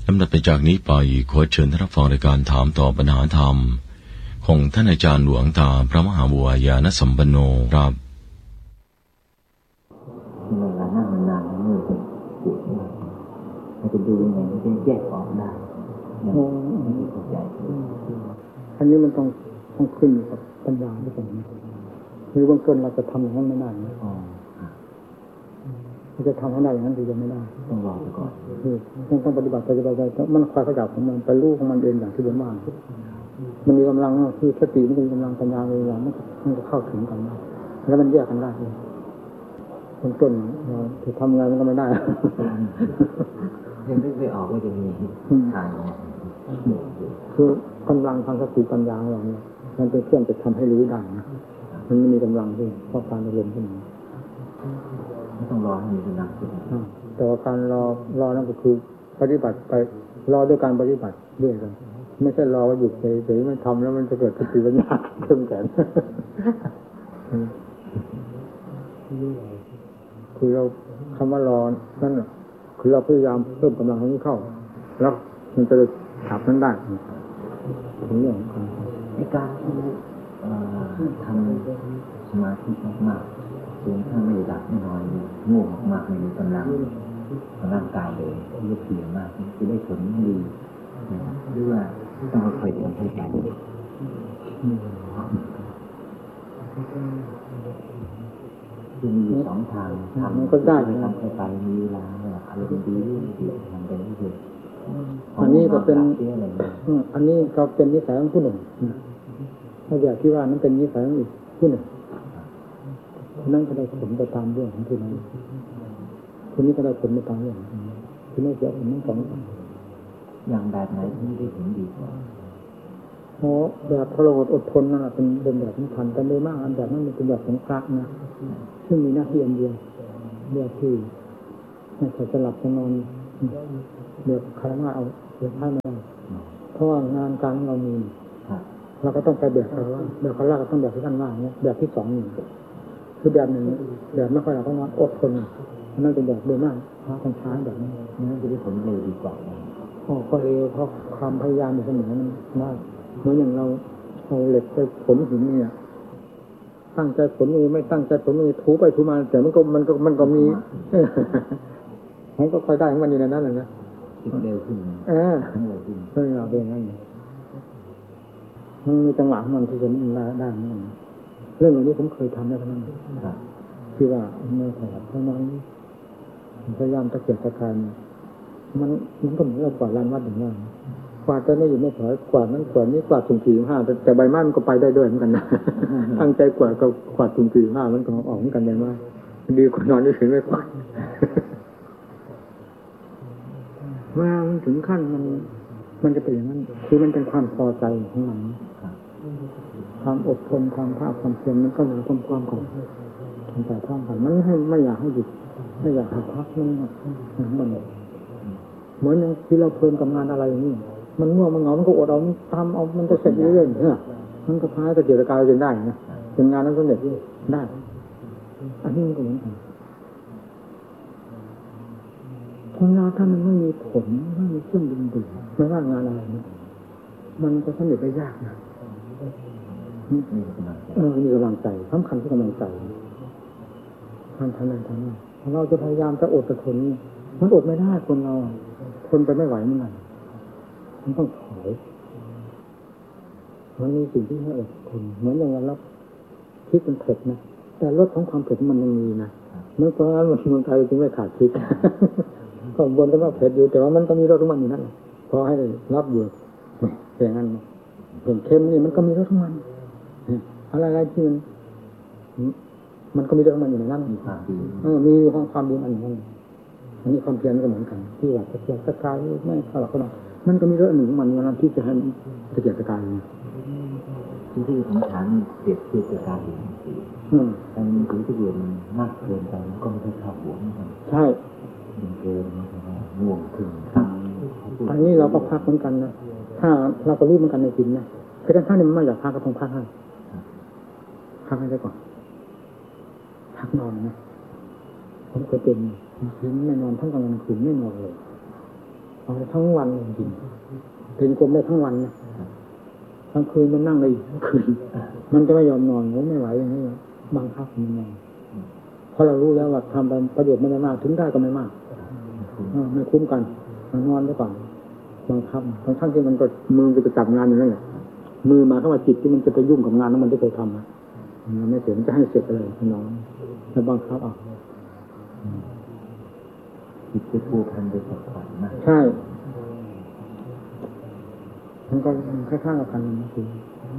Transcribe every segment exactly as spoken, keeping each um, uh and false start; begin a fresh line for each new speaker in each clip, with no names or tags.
ลำดับไปจากนี้ไปขอเชิญท่านรับฟังรายการถามตอบปัญหาธรรมของท่านอาจารย์หลวงตาพระมหาบัวยานสัมปันโนครับ
เวลานั่งนานๆมือเป็นปวดมากมันจะดูยังไงมันจะแยกออกได้ไม่เข้าใจ
อันนี้มันต้องต้องขึ้นกับปัญญาด้วยกันหรือเบื้องต้นเราจะทำอย่างนั้นไม่ได้เราจะทำให้ได้อย่างนั้นดีจะไม่ได้
ต้องรอไปก่อน
ต้องต้องปฏิบัติไปไปไปมันคอยขยับของมันไปรู้ของมันเองอย่างที่ผมว่ามันมีกำลังคือสติมันมีกำลังปัญญาเลยมันมันก็เข้าถึงกันแล้วมันแยกกันได้เบื้องต้นเราจะทำงานมันก็ไม่ได้
ยังไม่ไปออกก็จะมีทาง
คือกำลังทางสติปัญญาของเราเนี่ยมันเป็นเครื่องจะทำให้รู้ได้นะมันไม่มีกำลังที่เพราะการอารมณ์ขึ้นมา
ไม่ต้องรอให้มีกำลังขึ้น
แต่ว่าการรอรอนั่นก็คือปฏิบัติไปรอด้วยการปฏิบัติด้วยกันไม่ใช่รอว่าหยุดเฉยๆไม่ทำแล้วมันจะเกิดสติปัญญาเข้มแข็งคือเราคำว่ารอนั่นคือเราพยายามเพิ่มกำลังให้เข้าแล้วมันจะขับนั้นได้ถึงเรื่องของ
ในการที่ทำสมาธิมากๆจนถ้าไม่หลับไม่นอนง่วงมากๆไม่มีกำลังร่างกายเลยเยอะเพียงมากจะได้ผลดีหรือว่าต้องค่อยๆทำให้ไปคือมีสองทางทำ
ก็ได้
ทำไปมีเวลาอะไรเป็นดีทำไปเรื่อย
ๆอันนี้ก็เป็นอันนี้ก็เป็นนิสัยของผู้หนึ่งถ้าอยากที่ว่านั้นเป็นนิสัยของอีกผู้หนึ่งนั่นก็ได้ผลไปตามเรื่องของผู้นั้นคนนี้ก็ได้ผลไปตามเรื่องคือไม่เสียผลทั้งสอง
อย่างแบบไหนที่ได้ผลดีกว่า
เพราะแบบทรหดอดทนนั่นแหละเป็นเป็นแบบสำคัญแต่โดยมากอันแบบนั้นมันเป็นแบบของพระนะซึ่งมีหน้าที่อันเดียวเดียวที่ไม่ใช่จะหลับจะนอนเดี๋ยวใครมาเอาเดี๋ยวให้มาเพราะว่างานการเรามีเราก็ต้องไปแบบเราว่าแบบเขาแรกก็ต้องแบบที่ท่านว่าเนี่ยแบบที่สองนี่คือแบบหนึ่งแบบไม่ค่อยหลับต้องนอนอดทนนั่นเป็นแบบโดยมากพระต้องใช้แบบนี้
นะจะได้ผลเร็วดีกว่า
อ๋อก็เร็วเพราะความพยายามอยู่เสมอมันได้เหมือนอย่างเราเอาเหล็กไปผลหินเนี่ยตั้งใจผลมือไม่ตั้งใจผลมือถูไปถูมาแต่มันก็มันก็มันก็มีมันก็ค่อยได้ของมันอยู่ในนั้นแหละนะ
เร็วขึ้น
เออเออเราเป็นงั้นมันมีจังหวะของมันที่จะได้ได้นั่นเรื่องนี้ผมเคยทำได้ทั้งนั้นคือว่าเมื่อถอดเท่านั้นพยายามตะเกียกตะการมันมันก็เหมือนเรากวาดลานวัดอย่างนั้นกวาดแต่ไม่อยู่ไม่ถอยกวาดนั้นกวาดนี้กวาดสุ่มสี่ห้าแต่ใบไม้มันก็ไปได้ด้วยเหมือนกันนะตั้งใจกวาดก็กวาดสุ่มสี่ห้ามันก็ออกเหมือนกันใบไม้ดีกว่านอนเฉยๆไม่กวาดว่ามันถึงขั้นมันมันจะเป็นอย่างนั้นคือมันเป็นความพอใจของมันความอดทนความภาคความเพียรมันก็เหนือความความของทำแต่ท่องกันมันให้ไม่อยากให้หยุดไม่อยากให้พักนั่นมันเหมือนอย่างที่เราเพลินกับงานอะไรอย่างนี้มันง่วงมันเหงามันก็อดเอาทำเอามันจะเสร็จเรื่อยๆเนี่ยมันก็พายตะเกียบตะกายจนได้นะเป็นงานนั้นสำเร็จได้อันนี้มันก็เหมือนกันของเราถ้ามันไม่มีผลไม่มีเครื่องดึงดูดไม่ว่างานอะไรมันจะสำเร็จได้ยากนะเออมีกำลังใจสำคัญที่กำลังใจทางทางนั้นทางนั้นเราจะพยายามจะอดจะทนมันอดไม่ได้คนเราทนไปไม่ไหวเหมือนกันมันต้องถอยมันมีสิ่งที่ให้อดทนเหมือนอย่างเรารับพริกมันเผ็ดนะแต่รสของความเผ็ดมันยังมีนะเมื่อเพราะฉะนั้นเมืองไทยจึงไม่ขาดพริกก็บนแต่ว่าเผ็ดอยู่แต่ว่ามันก็มีรสของมันอยู่นั่นพอให้รับอยู่อย่างนั้นเห็นเค็มนี่มันก็มีรสของมันอะไรๆที่มันมันก็มีรสของมันอยู่ในนั้นมีความดีเออมีความความดีอันนั้นอันนี้ความเพียรก็เหมือนกันที่ว่าจะเกียรติกายไม่เข้าหลักก็ได้มันก็มีรสหนึ่งของมันวันนั้นที่จะให้จะเกียรติกาย
ที่ที่ผมถามเปรียบเทียบกับการเรียนอืมการเรียนรู้ที่เรียนมากเกินไปมันก็ไม่ได้เข้าหัวมัน
ใช่
เกินนะครับง่วงถึง
อันนี้เราก็พักเหมือนกันนะถ้าเราก็รู้เหมือนกันในจริงนะคือถ้าท่านไม่อยากพักก็ต้องพักให้พักให้ได้ก่อนพักนอนนะผมเคยเป็นคืนไม่นอนทั้งกลางคืนไม่นอนเลยเอาทั้งวันจริงๆเป็นกลมได้ทั้งวันนะทั้งคืนมันนั่งเลยทั้งคืนมันจะไม่ยอมนอนผมไม่ไหวอย่างนี้บังคับมันนอนเพราะเรารู้แล้วว่าทำประโยชน์ไม่ได้มากถึงได้ก็ไม่มากไม่คุ้มกันมันนอนไว้ก่อนบังคับทั้งทั้งที่มันก็มือจะจับงานอยู่นั่นแหละมือมาเข้ามาจิตที่มันจะไปยุ่งกับงานนั้นมันไม่เคยทำนะมันไม่เสร็จมันจะให้เสร็จเลยน้องแล้วบังคับอ่ะ
จิตจะผูกพันไปกับขันนะ
ใช่มันก็คล้ายๆกับกันนะคือ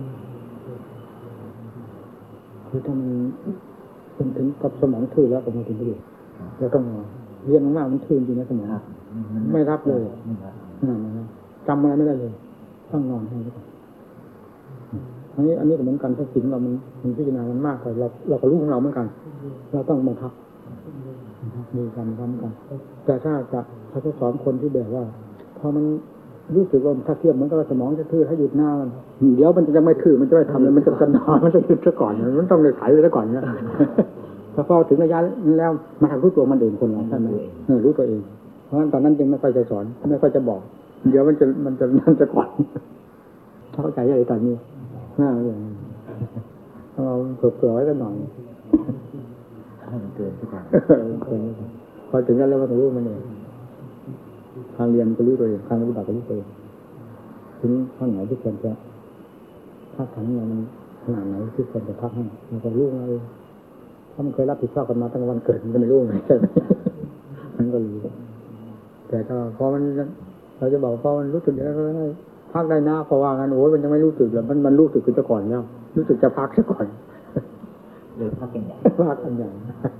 คือถ้ามันเป็นถึงกับสมองทื่อแล้วก็มาถึงประโยชน์เราต้องเรียนมากๆมันทื่อจริงนะสมองไม่รับเลยจำอะไรไม่ได้เลยต้องนอนให้ก่อนอันนี้อันนี้ก็เหมือนกันถ้าสิ่งเรามันมันพิจารณามันมากไปเราเราก็รู้ของเราเหมือนกันเราต้องบังคับมีการทำกันแต่ถ้าจะถ้าจะสอนคนที่แบบว่าพอมันรู้สึกว่าถ้าเทียบเหมือนกับสมองจะทื่อถ้าหยุดหน้ามันเดี๋ยวมันจะไม่ทื่อมันจะไม่ทำแล้วมันจะกระดอนมันจะหยุดซะก่อนมันต้องเลยไถไปซะก่อนเนี่ยถ้าพอถึงระยะแล้วมาทำรู้ตัวมันเองคนเราใช่ไหมรู้ตัวเองเพราะฉะนั้นตอนนั้นจึงไม่ค่อยจะสอนไม่ค่อยจะบอกเดี๋ยวมันจะมันจะมันจะก่อนเข้าใจอะไรตอนนี้น่าเลยเราเผื่อๆไว้กันหน่อย
ให้มันเกินไปก่อน
พอถึงนั้นแล้วมันรู้มันเองทางเรียนก็รู้ตัวเองทางปฏิบัติก็รู้ตัวเองถึงข้างไหนที่ควรจะพักขันเนี่ยมันขนาดไหนที่ควรจะพักให้มันก็รู้เลยถ้ามันเคยรับผิดชอบกันมาตั้งวันเกิดมันก็ไม่รู้ไงใช่ไหมมันก็รู้แต่ก็พอมันเราจะบอกพอมันรู้สึกแล้วก็พักได้นะเพราะว่างั้นโอ้ยมันยังไม่รู้สึกเลยมันมันรู้สึกขึ้นซะก่อนแล้วรู้สึกจะพักซะก่อน
เลยพักกันใหญ่
พักกันใหญ่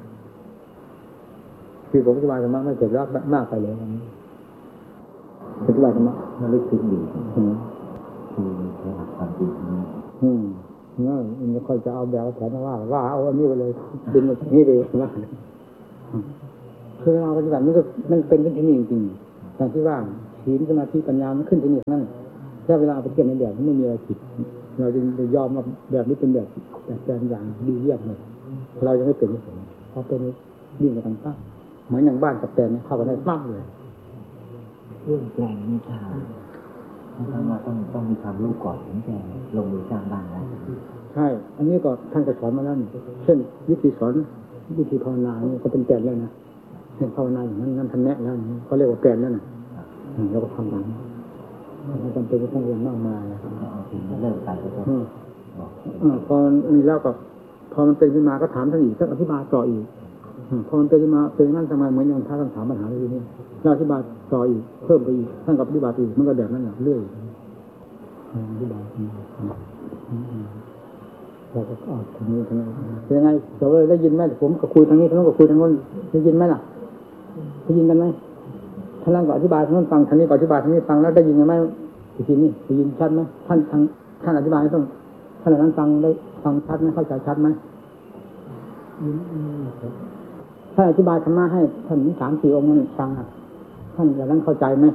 คือผมอธิบายกันมากไม่เจ็บรักมากไปเลยวันนี้อธิบายกันมาก
มันลึกซึ้งดีคือใช้หลักความจริงนี้
อืมงั้นมันไม่ค่อยจะเอาแบบแผนว่าว่าเอาอันนี้ไปเลยดึงมาที่นี่เลยนะคือเราปฏิบัติมันก็มันเป็นที่นี่จริงๆแต่ที่ว่าศีลสมาธิปัญญามันขึ้นที่นี่นั่นแค่เวลาไปเทียบในแบบไม่มีอะไรผิดเราจึงยอมมาแบบนี้เป็นแบบแบบแบบอย่างดีเยี่ยมเลยเรายังไม่เป็นเพราะเป็นยิ่งกว่าต่างๆเหมือนอย่างบ้านกับแปลงเข้ากันได้มากเลย
เรื่องแปลงนี่ค่ะต้องว่าต้องต้องมีความรู้ก่อนถึงจะลงมือสร้างบ้านได้
ใช่อันนี้ก็ท่านก็สอนมาแล้วนี่เช่นวิธีสอนวิธีภาวนานี่ก็เป็นแปลนแล้วนะเช่นภาวนาอย่างนั้นนั่นท่านแนะแล้วเขาเรียกว่าแปลนแล้วนะเราก็ทำตามมันจำเป็นต้องเรียนมากมาย
เริ่มไปก็
ต้องพอมีแล้วก็พอมันเป็นขึ้นมาก็ถามท่านอีกท่านอธิบายต่ออีกพอมันเป็นขึ้นมาเป็นนั่นทำไมเหมือนอย่างท่านถามปัญหาอะไรนี่เราอธิบายต่ออีกเพิ่มไปอีกท่านกับอธิบายอีกมันก็แบบนั้นอย่างเรื่อยอธิบายเราก็ออกทางนี้ทางนี้เป็นยังไงเราเลยได้ยินไหมผมก็คุยทางนี้ท่านก็คุยทางโน้นได้ยินไหมล่ะได้ยินกันไหมท่านก็อธิบายท่านฟังท่านนี้ก็อธิบายท่านนี้ฟังแล้วได้ยินไหมอีกทีนี้ได้ยินชัดไหมท่านทางท่านอธิบายต้องท่านนั้นฟังได้ฟังชัดไหมเข้าใจชัดไหมท่านอธิบายธรรมะให้ท่านสามสี่องค์นั้นฟังท่านอย่างนั้นเข้าใจไหม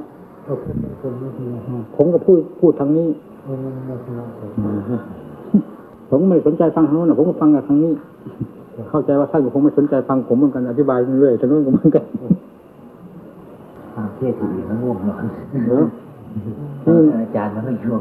ผมก็พูดพูดทางนี้ผมไม่สนใจฟังทางโน้นผมก็ฟังกับทางนี้เข้าใจว่าท่านก็คงไม่สนใจฟังผมเหมือนกันอธิบายเรื่อยๆทางโน้นก็เหมือนกัน
เทศที่ดีมันง่วงนอนอาจารย์มันไม่ง่วง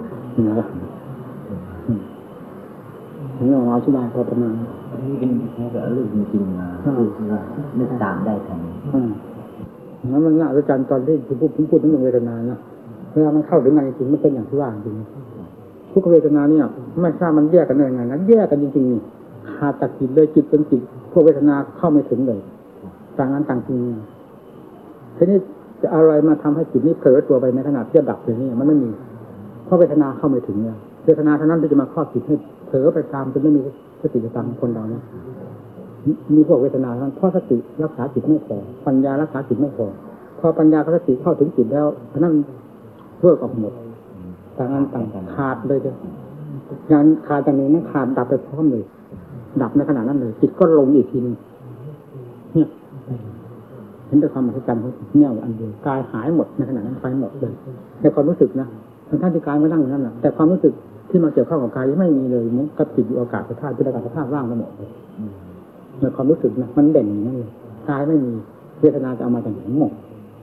นี่เราอธิบายพอประมาณ
นี่เป็นแค่เรื่องจริงๆมาคือว่านึกตามได้ทัน
นั้นมันน่าอาจารย์ตอนที่พูดผมพูดถึงเวทนานะเวลามันเข้าถึงงานจริงมันเป็นอย่างที่ว่าจริงทุกเวทนาเนี่ยไม่ทราบมันแยกกันได้ยังไงนะแยกกันจริงๆนี่ขาดจากจิตเลยจิตเป็นจิตพวกเวทนาเข้าไม่ถึงเลยต่างกันต่างจริงทีนี้จะอะไรมาทำให้จิตนี้เผลอตัวไปในขณะที่จะดับอย่างนี้มันไม่มีเพราะเวทนาเข้าไม่ถึงเนี่ยเวทนาเท่านั้นที่จะมาครอบจิตให้เผลอไปตามจนไม่มีสติตามคนเราเนี่ยมีพวกเวทนาทั้งเพราะสติรักษาจิตไม่พอปัญญารักษาจิตไม่พอพอปัญญากับสติเข้าถึงจิตแล้วนั่นเพื่อกับหมดต่างกันต่างขาดเลยเลยงานขาดจากนี้นั้นขาดดับไปพร้อมเลยดับในขณะนั้นเลยจิตก็ลงอีกทีนึงเนี่ยเห็นแต่ความมหัศจรรย์ของเนี่ยอันเดียวกายหายหมดในขณะนั้นไปหมดเลยในความรู้สึกนะทั้งท่านที่กายไม่นั่งอย่างนั้นแหละแต่ความรู้สึกที่มาเกี่ยวข้องกับกายไม่มีเลยมันกับจิตอยู่อากาศธาตุเป็นอากาศธาตุว่างไปหมดเลยในความรู้สึกนะมันเด่นอย่างนั้นเลยกายไม่มีเวทนาจะเอามาจากไหนหมด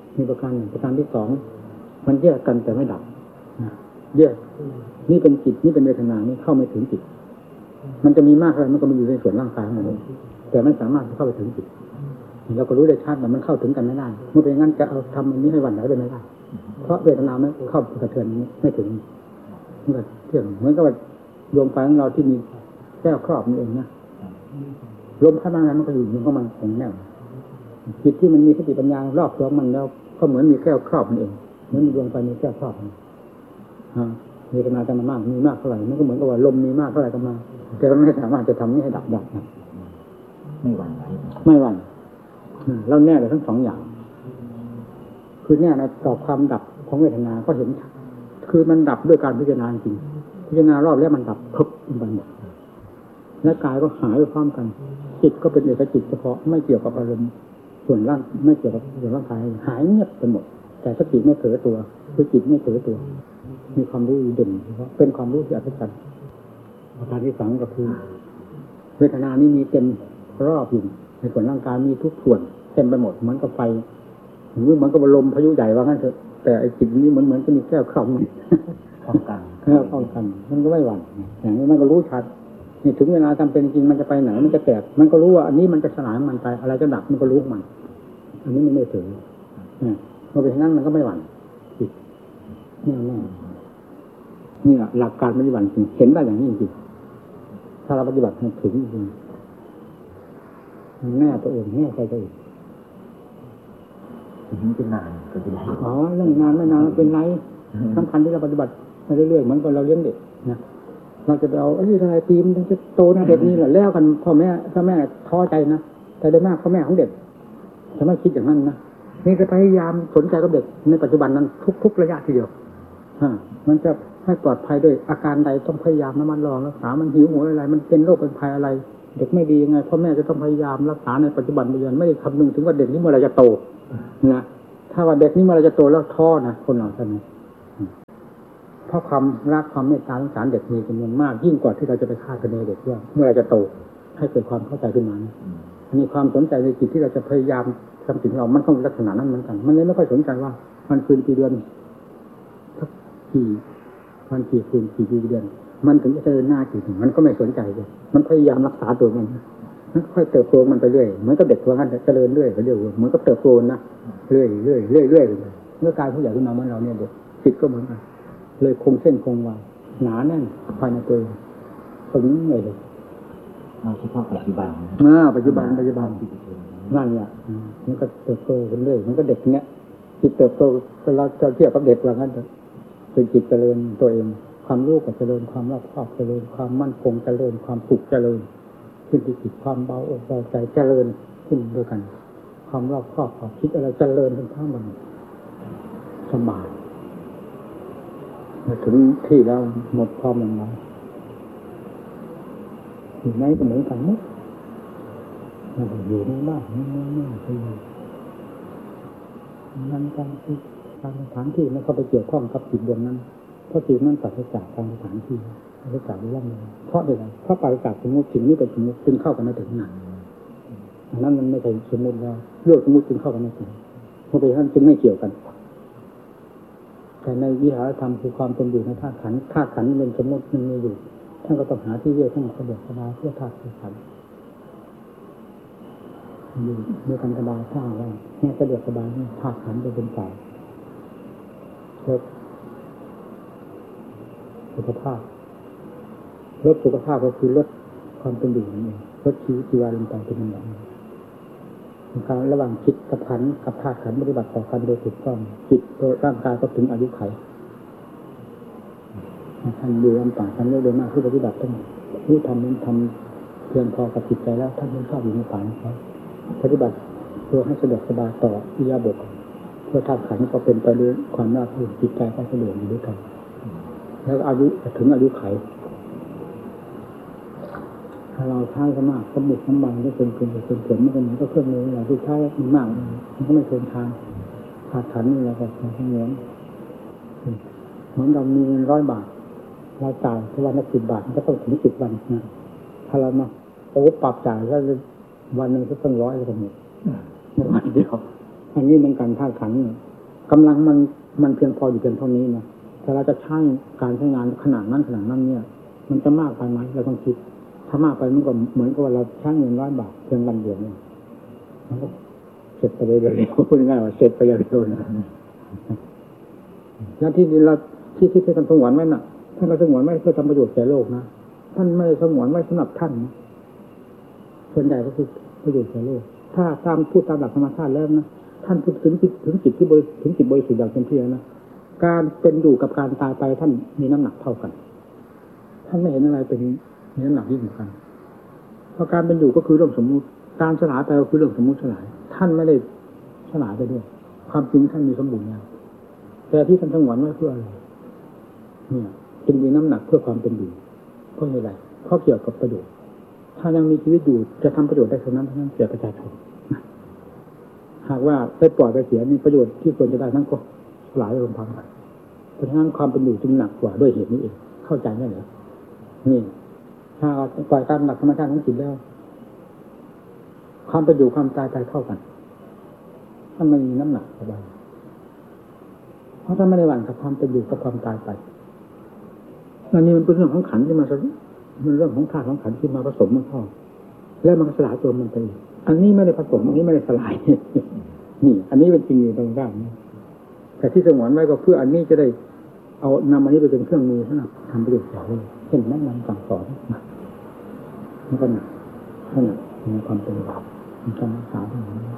มีประการหนึ่งประการที่สองมันแยกกันแต่ไม่ดับแยกนี่เป็นจิตนี่เป็นเวทนานี่เข้าไม่ถึงจิตมันจะมีมากอะไรมันก็มีอยู่ในส่วนร่างกายของมันแต่ไม่สามารถเข้าไปถึงจิตเราก็รู้ได้ชัดว่ามันเข้าถึงกันไม่ได้เมื่อเป็นงั้นจะเอาทำอันนี้ให้วันไหนได้ไม่ได้เพราะเวทนาไม่เข้ากระเทือนนี้ไม่ถึงนี่ก็เที่ยงเหมือนกับดวงไฟของเราที่มีแก้วครอบนี่เองนะลมพัดมาแล้วมันก็อยู่มันก็มันคงแน่วจิตที่มันมีสติปัญญารอบตัวมันแล้วก็เหมือนมีแก้วครอบมันเองเหมือนดวงไฟมีแก้วครอบมันเวทนาจะมามากมีมากเท่าไหร่มันก็เหมือนกับว่าลมมีมากเท่าไหร่ก็มาแต่เราไม่สามารถจะทำนี้ให้ดับดับนะ
ไม่หวั่นไหว
ไม่หวั่นเราแน่เลยทั้งสองอย่างคือแน่ในต่อความดับของเวทนาก็เห็นคือมันดับด้วยการพิจารณาจริงพิจารณารอบแล้วมันดับครบมันหมดและกายก็หายไปพร้อมกันจิตก็เป็นเอกจิตเฉพาะไม่เกี่ยวกับอารมณ์ส่วนร่างไม่เกี่ยวกับส่วนร่างกายหายเงียบไปหมดแต่สติไม่เผลอตัวคือจิตไม่เผลอตัวมีความรู้เด่นเพราะเป็นความรู้ที่อัศจรรย์อาการที่สองก็คือเวทนานี้มีเต็มรอบอยู่ในส่วนร่างกายมีทุกส่วนเต็มไปหมดเหมือนกับไฟหรือเหมือนกับลมพายุใหญ่ว่างั้นเถอะแต่ไอ้จิตนี้เหมือนเหมือนจะมีแก้วครอบมัน
ป้องกัน
แก้วป้องกันมันก็ไม่หวั่นอย่างนี้มันก็รู้ชัดนี่ถึงเวลาจำเป็นจริงมันจะไปไหนมันจะแตกมันก็รู้ว่าอันนี้มันจะสลายมันไปอะไรจะดับมันก็รู้มันอันนี้มันไม่ถึงเนี่ยพอเป็นงั้นมันก็ไม่หวั่นจิตแน่แน่นี่แหละหลักการปฏิบัติจริงเห็นได้อย่างนี้จริงถ้าเราปฏิบัติถึงจริงแน่ตัวเองแน่ใจตัวเอง
ถึงจะนานก็จะได้
อ๋อเรื่องนานไม่นานเป็นไรสำคัญที่เราปฏิบัติไปเรื่อยๆเหมือนกับเราเลี้ยงเด็กนะเราจะไปเอาไอ้ทนายปีมมันจะโตนะเด็กนี่แหละแล้วกันพ่อแม่พ่อแม่ท้อใจนะแต่โดยมากพ่อแม่ของเด็กจะไม่คิดอย่างนั้นนะนี่จะพยายามสนใจกับเด็กในปัจจุบันนั้นทุกๆระยะทีเดียวฮะมันจะให้ปลอดภัยด้วยอาการใดต้องพยายามระมัดระวังรักษามันหิวโหยอะไรมันเป็นโรคเป็นภัยอะไรเด็กไม่ดียังไงพ่อแม่จะต้องพยายามรักษาในปัจจุบันปัจจุบันไม่ได้คำนึงถึงว่าเด็กนี้เมื่อไรจะโตนะถ้าว่าเด็กนี้เมื่อไรจะโตแล้วท้อนะคนเราใช่ไหมเพราะความรักความเมตตาสงสารเด็กมีจำนวนมากยิ่งกว่าที่เราจะไปคาดคะเนเด็กว่าเมื่อไรจะโตให้เกิดความเข้าใจขึ้นมานะมีความสนใจในจิตที่เราจะพยายามทำสิ่งเรามันต้องลักษณะนั้นเหมือนกันมันเลยไม่ค่อยสนใจว่ามันคืนกี่เดือนสักกี่วันกี่คืนกี่ปีเดือนมันถึงจะเดินหน้ากี่ถึงมันก็ไม่สนใจเลยมันพยายามรักษาตัวมันมันค่อยเติบโตมันไปเรื่อยเหมือนกับเด็กตัวนั้นเจริญเรื่อยไปเรื่อยเหมือนกับเติบโตนะเรื่อยเรื่อยเรื่อยเรื่อยเมื่อกายผู้ใหญ่ขึ้นมาเหมือนเราเนี่ยเด็กจิตก็เหมือนกันเลยคงเส้นคงวาหนาแน่นภายในตัวตรงนี้ไงเลย
เอาเฉพาะปัจจุบัน
นะปัจจุบันปัจจุบันนั่นแหละมันก็เติบโตกันเรื่อยมันก็เด็กเนี้ยจิตเติบโตเราจะเทียบกับเด็กว่างั้นเป็นจิตเจริญตัวเองความรู้ก็เจริญความรอบคอบเจริญความมั่นคงเจริญความสุขเจริญขึ้นที่จิตความเบาอกเบาใจเจริญขึ้นด้วยกันความรอบคอบความคิดอะไรเจริญทั้งทั้งมันสบายมาถึงที่แล้วหมดความลำบากอยู่ไหนก็เหมือนกันหมดอยู่ในบ้านนี่นี่ไปอยู่นั่นการที่การสถานที่มันเข้าไปเกี่ยวข้องกับจิตดวงนั้นเพราะจิตนั้นปราศจากการสถานที่ปราศจากเรื่องนี้เพราะอะไรเพราะปราศจากสมมติสิ่งนี้เป็นสมมติจึงเข้ากันไม่ถึงนั้นอันนั้นมันไม่ใช่สมมติแล้วเรื่องสมมติจึงเข้ากันไม่ถึงเพราะไปท่านจึงไม่เกี่ยวกันแต่ในวิหารธรรมคือความเป็นอยู่ในธาตุขันธ์ธาตุขันธ์เป็นสมมติมันมีอยู่ท่านก็ต้องหาที่เยื่อท่านสะดวกสบายเพื่อธาตุขันธ์อยู่ด้วยกันสบายท่าว่าแค่สะดวกสบายนี่ธาตุขันธ์จะเป็นฝ่ายลดสุขภาพลดสุขภาพก็คือลดความเป็นอยู่นั่นเองลดชีวิตชีวาลงไปเป็นลำดับการระหว่างจิตกับขันธ์กับธาตุขันธ์ปฏิบัติต่อกันโดยถูกต้องจิตโดยร่างกายก็ถึงอายุไขท่านอยู่ลำต่างกันเรื่อยๆมากที่ปฏิบัติต้องรู้ทำนั้นทำเพียงพอกับจิตใจแล้วท่านไม่ชอบอยู่ในป่านะครับปฏิบัติเพื่อให้สะดวกสบายต่ออิยาบถเพื่อธาตุขันธ์ก็เป็นไปด้วยความราบรื่นจิตใจก็สะดวกอยู่ด้วยกันแล้วอายุถึงอายุไขถ้าเราใช้ก็มากสมุดน้ำมันก็เป็นเกินเป็นผลไม่เป็นเหมือนก็เครื่องมือเราที่ใช้มันมากมันก็ไม่ทนทานธาตุขันธ์นี่เราก็ทำเหมือนเหมือนเรามีเงินร้อยบาทเราจ่ายวันละสิบบาทมันก็ต้องถึงสิบวันนะถ้าเรามาโอ้ปรับจ่ายก็วันหนึ่งก็ต้องร้อยก็หมดในวันเดียวอันนี้เหมือนกันธาตุขันธ์กำลังมันมันเพียงพออยู่เพียงเท่านี้นะแต่เราจะใช้การใช้งานขนาดนั้นขนาดนั้นเนี่ยมันจะมากไปไหมเราต้องคิดถ้ามากไปมันก็เหมือนกับว่าเราใช้เงินร้อยบาทเพียงวันเดียวเนี่ยมันก็เสร็จไปเลยเร็วพูดง่ายๆว่าเสร็จไปเร็วนะแล้วที่เราที่ที่ท่านสงวนไว้น่ะท่านเราสงวนไว้เพื่อทำประโยชน์แก่โลกนะท่านไม่ได้สงวนไว้สำหรับท่านนะส่วนใหญ่ก็คือประโยชน์แก่โลกถ้าตามพูดตามหลักธรรมชาติแล้วนะท่านพูดถึงจิตถึงจิตที่บริถึงจิตบริสุทธิ์อย่างเต็มที่นะการเป็นอยู่กับการตายไปท่านมีน้ำหนักเท่ากันท่านไม่เห็นอะไรเป็นมีน้ำหนักยิ่งกว่ากันเพราะการเป็นอยู่ก็คือเรื่องสมมุติการสลายไปก็คือเรื่องสมมุติสลายท่านไม่ได้สลายไปด้วยความจริงท่านมีสมบูรณ์แล้วแต่ที่ท่านสงวนไว้เพื่ออะไรเนี่ยจึงมีน้ำหนักเพื่อความเป็นอยู่เพราะอะไรเพราะเกี่ยวกับประโยชน์ถ้ายังมีชีวิตอยู่จะทำประโยชน์ได้เท่านั้นเท่านั้นเสียประชาชนหากว่าได้ปล่อยไปเสียมีประโยชน์ที่ควรจะได้ทั้งก็หลายรวมพันกันเพราะฉะนั้นความเป็นอยู่จึงหนักกว่าด้วยเหตุนี้เองเข้าใจไหมเหรอนี่ถ้าปล่อยตามหลักธรรมชาติของจิตแล้วความเป็นอยู่ความตายตายเท่ากันถ้าไม่มีน้ำหนักสบายเพราะถ้าไม่ได้หวั่นกับความเป็นอยู่กับความตายไปอันนี้มันเป็นเรื่องของขันธ์ที่มามันเรื่องของธาตุของขันธ์ที่มาผสมมันเข้าแล้วมันสลายตัวมันไปอันนี้ไม่ได้ผสมอันนี้ไม่ได้สลายนี่อันนี้เป็นจริงอยู่ตรงด้านนี้แต่ที่สงวนไว้ก็เพื่ออันนี้จะได้เอานำอันนี้ไปเป็นเครื่องมือสำหรับทำประโยชน์ต่อเลยเช่นแนะนำสั่งสอนมันก็หนักขนาดมีความเป็นบาปมีการรักษาทั้งนั้น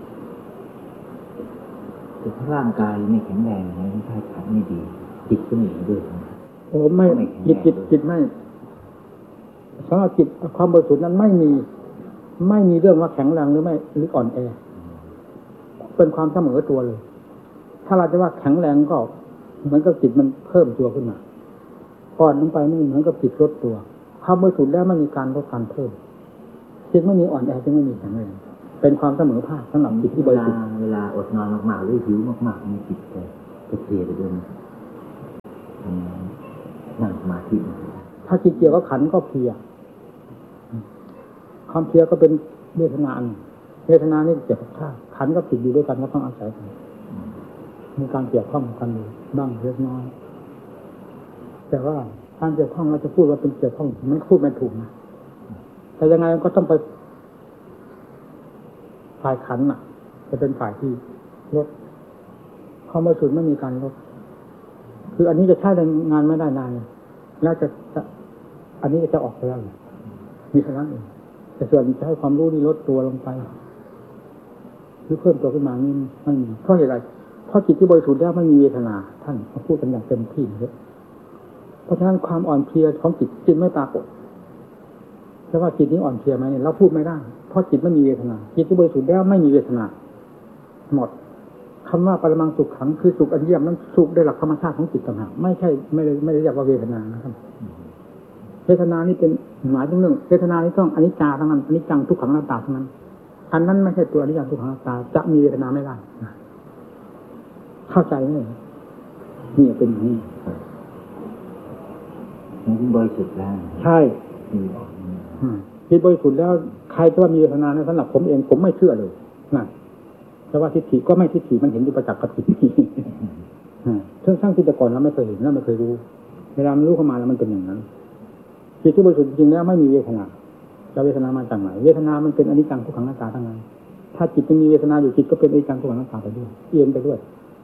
แต่ถ้าร่างกายไม่แข็งแรงไม่ใช่ขันไม่ดีจิตก็ไม่ดีด้วย
โอ้ไม่จิตจิตจิตไม่สำหรับจิตความบริสุทธิ์นั้นไม่มีไม่มีเรื่องว่าแข็งแรงหรือไม่หรืออ่อนแอเป็นความเสมอตัวเลยถ้าเราจะว่าแข็งแรงก็เหมือนกับจิตมันเพิ่มตัวขึ้นมาอ่อนลงไปนี่เหมือนกับจิตลดตัวความบริสุทธิ์แล้วไม่มีการลดการเพิ่มจิตไม่มีอ่อนแอจึงไม่มีแข็งแรงเป็นความเสมอภาคสำหรับจิตที่บริสุทธิ์
เวลาอดนอนมากๆหรือหิวมากๆมีจิตจะจะเพลียไปด้วยนั่งสมาธิ
ถ้าจิตเกี่ยวกับขันก็เพลียความเพลียก็เป็นเวทนาเวทนานี่เกี่ยวกับธาตุขันก็ติดอยู่ด้วยกันก็ต้องอาศัยกันมีการเกี่ยวข้องกันอยู่บ้างเล็กน้อยแต่ว่าการเกี่ยวข้องเราจะพูดว่าเป็นเกี่ยวข้องมันพูดไม่ถูกนะแต่ยังไงก็ต้องไปฝ่ายขันน่ะจะเป็นฝ่ายที่ลดความบริสุทธิ์ไม่มีการลดคืออันนี้จะใช้งานไม่ได้นานแล้วจะอันนี้จะออกไปแล้วมีเท่านั้นเองแต่ส่วนจะให้ความรู้นี่ลดตัวลงไปหรือเพิ่มตัวขึ้นมานี่ไม่มีเพราะเหตุไรเพราะจิตที่บริสุทธิ์แล้วไม่มีเวทนาท่านมาพูดกันอย่างเต็มที่เลยเพราะฉะนั้นความอ่อนเพลียของจิตจึงไม่ปรากฏแต่ว่าจิตนี้อ่อนเพลียไหมเนี่ยเราพูดไม่ได้เพราะจิตไม่มีเวทนาจิตที่บริสุทธิ์แล้วไม่มีเวทนาหมดคำว่าปรมังสุขขังคือสุขอันเยี่ยมนั้นสุขได้หลักธรรมชาติของจิตต่างหากไม่ใช่ไม่ได้ไม่ได้เรียกว่าเวทนานะครับเวทนานี่เป็นหมายถึงเรื่องเวทนานี่ต้องอนิจจาทั้งนั้นอนิจจังทุกขังอนัตตาทั้งนั้นอันนั้นไม่ใช่ตัวอนิจจังทุกขังอนัตตาจะมีเวทนาไม่ได้เข้าใจไหมนี่เป็นอย่างนี้
มันบริสุทธิ์แล้ว
ใช่จิตบริสุทธิ์แล้วใครจะว่ามีเวทนาในสำหรับผมเองผมไม่เชื่อเลยนะแต่ว่าทิฏฐิก็ไม่ทิฏฐิมันเห็นอยู่ประจักษ์กับทิฏฐิซึ่งสร้างที่แต่ก่อนเราไม่เคยเห็นเราไม่เคยรู้เวลามันรู้เข้ามาแล้วมันเป็นอย่างนั้นจิตที่บริสุทธิ์จริงแล้วไม่มีเวทนาจะเวทนามาจากไหนเวทนามันเป็นอนิจจังทุกขังอนัตตาทั้งนั้นถ้าจิตมันมีเวทนาอยู่จิตก็เป็นอนิจจังทุกขังอนัตตาไปด้วยเอียนไปด้วย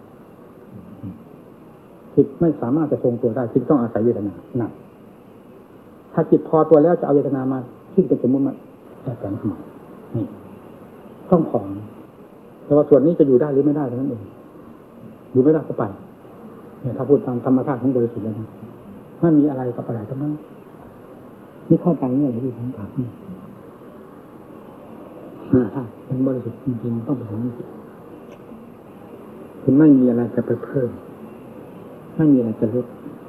จิตไม่สามารถจะทรงตัวได้จิตต้องอาศัยเวทนาหนักถ้าจิตพอตัวแล้วจะเอาเวทนามาซึ่งเป็นสมมุติมาแต่แฝงขึ้นมานี่ต้องของแต่ว่าส่วนนี้จะอยู่ได้หรือไม่ได้เท่านั้นเองอยู่ไม่ได้ก็ไปเนี่ยถ้าพูดตามธรรมชาติของบริสุทธิ์แล้วนะไม่มีอะไรกับอะไรทั้งนั้นนี่เข้าใจเนี่ยที่ผมถามถ้าเป็นบริสุทธิ์จริงๆต้องเป็นอย่างนี้คือไม่มีอะไรจะไปเพิ่มไม่มีอะไรจะลด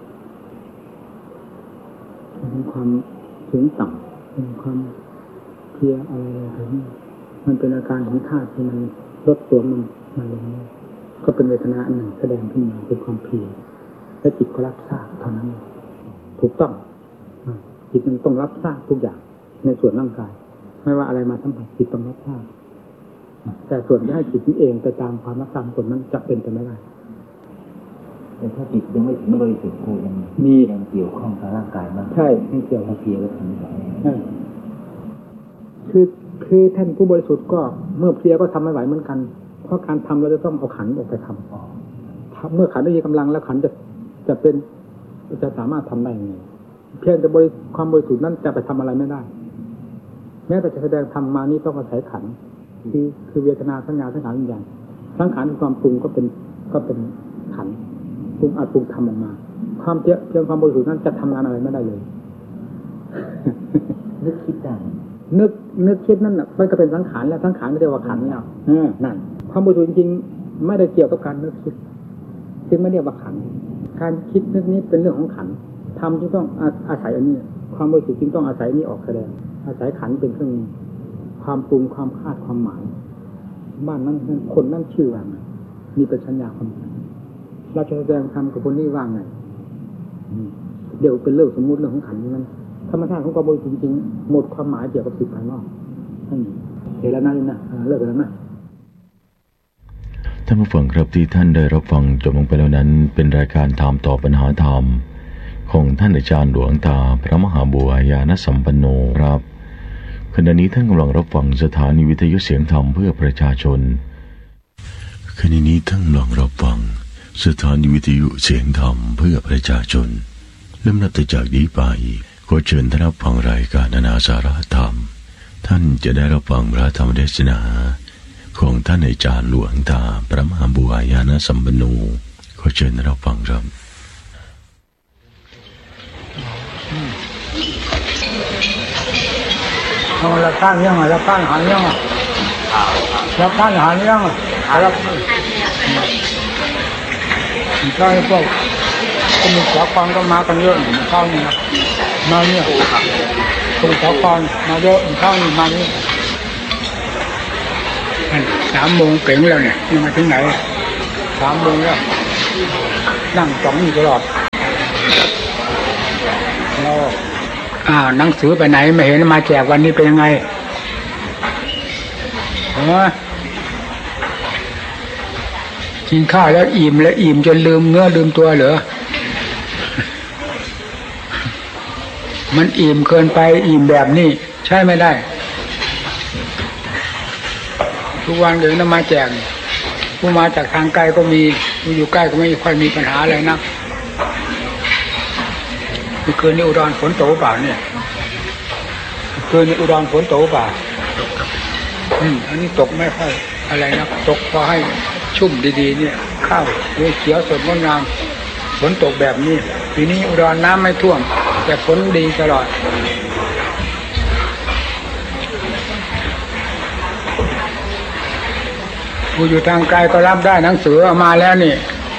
เป็นความถึงต่ำเป็นความเพลียอะไรอะไรนี่มันเป็นอาการของธาตุที่มันลดตัวมันมันลงก็เป็นเวทนาอันหนึ่งแสดงขึ้นมาเป็นความเพลียและจิตก็รับทราบเท่านั้นถูกต้องจิตมันต้องรับทราบทุกอย่างในส่วนร่างกายไม่ว่าอะไรมาสัมผัสจิตต้องรับทราบแต่ส่วนที่ให้จิตนี้เองไปตามความรักตามคนนั้นจะเป็นไปไม่ได้
แต่ถ้าจิตยังไม่ถึงบริสุทธิ์กูยังมียังเกี่ยวข้องกับร่างกายมาก
ใช่ไม่เกี่ยว
กับเพียรก็ทำได้
ใช่คือคือท่านผู้บริสุทธิ์ก็เมื่อเพลียก็ทำไม่ไหวเหมือนกันเพราะการทำเราจะต้องเอาขันออกไปทำเมื่อขันได้มีกำลังแล้วขันจะจะเป็นจะสามารถทำได้ยังไงเพียงแต่บริความบริสุทธิ์นั้นจะไปทำอะไรไม่ได้แม้แต่จะแสดงธรรมมานี้ต้องอาศัยขันคือคือเวทนาสัญญาสังขารวิญญาณสังขารคือความปรุงก็เป็นก็เป็นขันปรุงอาจปรุงทำออกมาความเพียรเพียงความบริสุทธิ์นั้นจะทำงานอะไรไม่ได้เลย
นึกคิดได้
นึกนึกคิดนั่นน่ะมันก็เป็นสังขารแล้วสังขารไม่ได้ว่าขันแล้วเออนั่นความบริสุทธิ์จริงๆไม่ได้เกี่ยวกับการนึกคิดจึงไม่เรียกว่าขันการคิดนึกนี้เป็นเรื่องของขันทำจึงต้องอาศัยอันนี้ความบริสุทธิ์จึงต้องอาศัยนี้ออกแสดงอาศัยขันเป็นเครื่องความปรุงความคาดความหมายบ้านนั้นคนนั้นชื่อว่าไงมีเป็นสัญญาความหมายเราจะแสดงธรรมกับคนนี้ว่าไงเดี๋ยวเป็นเรื่องสมมุติเรื่องของขันนั้นธรรมชาติของความบริสุทธิ์จริงหมดความหมายเกี่ยวกับสิ่งภายนอกนั่นเห็นแล้วนั่นนะเลิกแล้วนะ
ท่านผู้ฟังครับที่ท่านได้รับฟังจบลงไปแล้วนั้นเป็นรายการถามตอบปัญหาธรรมของท่านอาจารย์หลวงตาพระมหาบัวญาณสัมปันโนครับขณะนี้ท่านกำลังรับฟังสถานีวิทยุเสียงธรรมเพื่อประชาชนขณะนี้ท่านกำลังรับฟังสถานีวิทยุเสียงธรรมเพื่อประชาชนเริ่มนับแต่จากนี้ไปขอเชิญท่านรับฟังรายการนานาสาระธรรมท่านจะได้รับฟังพระธรรมเทศนาของท่านอาจารย์หลวงตาพระมหาบัวญาณสัมปันโนขอเชิญท่านรับฟังครับ
เอาละท่านยังไงละท่านหันยังไงละท่านหันยังไงละใช่พวกคนมีสาวฟังก็มากันเยอะเข้านี่นะมาเนี่ยคนสาวฟังมาเยอะเข้านี่มานี่สามโมงเก่งแล้วเนี่ยยังมาถึงไหนสามโมงแล้วนั่งจ้องอยู่ตลอดเราอ่าหนังสือไปไหนไม่เห็นมาแจกวันนี้เป็นยังไงเออกินข้าวแล้วอิ่มแล้วอิ่มจนลืมเนื้อลืมตัวเหรอมันอิ่มเกินไปอิ่มแบบนี้ใช่ไม่ได้ทุกวันเดี๋ยวน้ำมาแจกผู้มาจากทางไกลก็มีผู้อยู่ใกล้ก็ไม่ค่อยมีปัญหาอะไรนักเมื่อคืนนี้อุดรฝนตกเปล่าเนี่ยเมื่อคืนนี้อุดรฝนตกเปล่าอืมอันนี้ตกไม่ค่อยอะไรนะตกพอให้ชุ่มดีๆเนี่ยข้าวด้วยเขียวสดงดงามฝนตกแบบนี้ปีนี้อุดรน้ำไม่ท่วมแต่ฝนดีตลอดผู้อยู่ทางไกลก็รับได้หนังสือเอามาแล้วนี่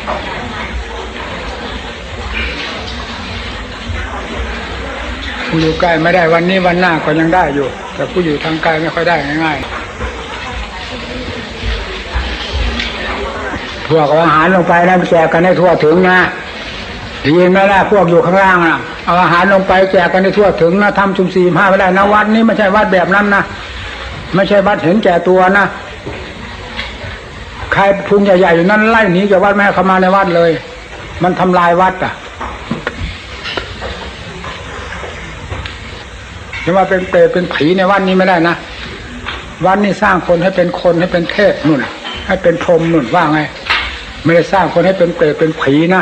ผู้อยู่ใกล้ไม่ได้วันนี้วันหน้าก็ยังได้อยู่แต่ผู้อยู่ทางไกลไม่ค่อยได้ง่ายๆพวกเอาอาหารลงไปนะแจกกันให้ทั่วถึงนะได้ยินไหมล่ะพวกอยู่ข้างล่างนะเอาอาหารลงไปแจกกันให้ทั่วถึงนะทำชุมสี่ห้าไม่ได้นะวัดนี้ไม่ใช่วัดแบบนั้นนะไม่ใช่วัดเห็นแก่ตัวนะใครพุงใหญ่ๆอยู่นั่นไล่หนีจากวัดแม่เข้ามาในวัดเลยมันทำลายวัดอ่ะจะมาเป็นเปรตเป็นผีในวัดนี้ไม่ได้นะวัดนี้สร้างคนให้เป็นคนให้เป็นเทพนุ่นให้เป็นพรหมนุ่นว่าไงไม่ได้สร้างคนให้เป็นเปรตเป็นผีนะ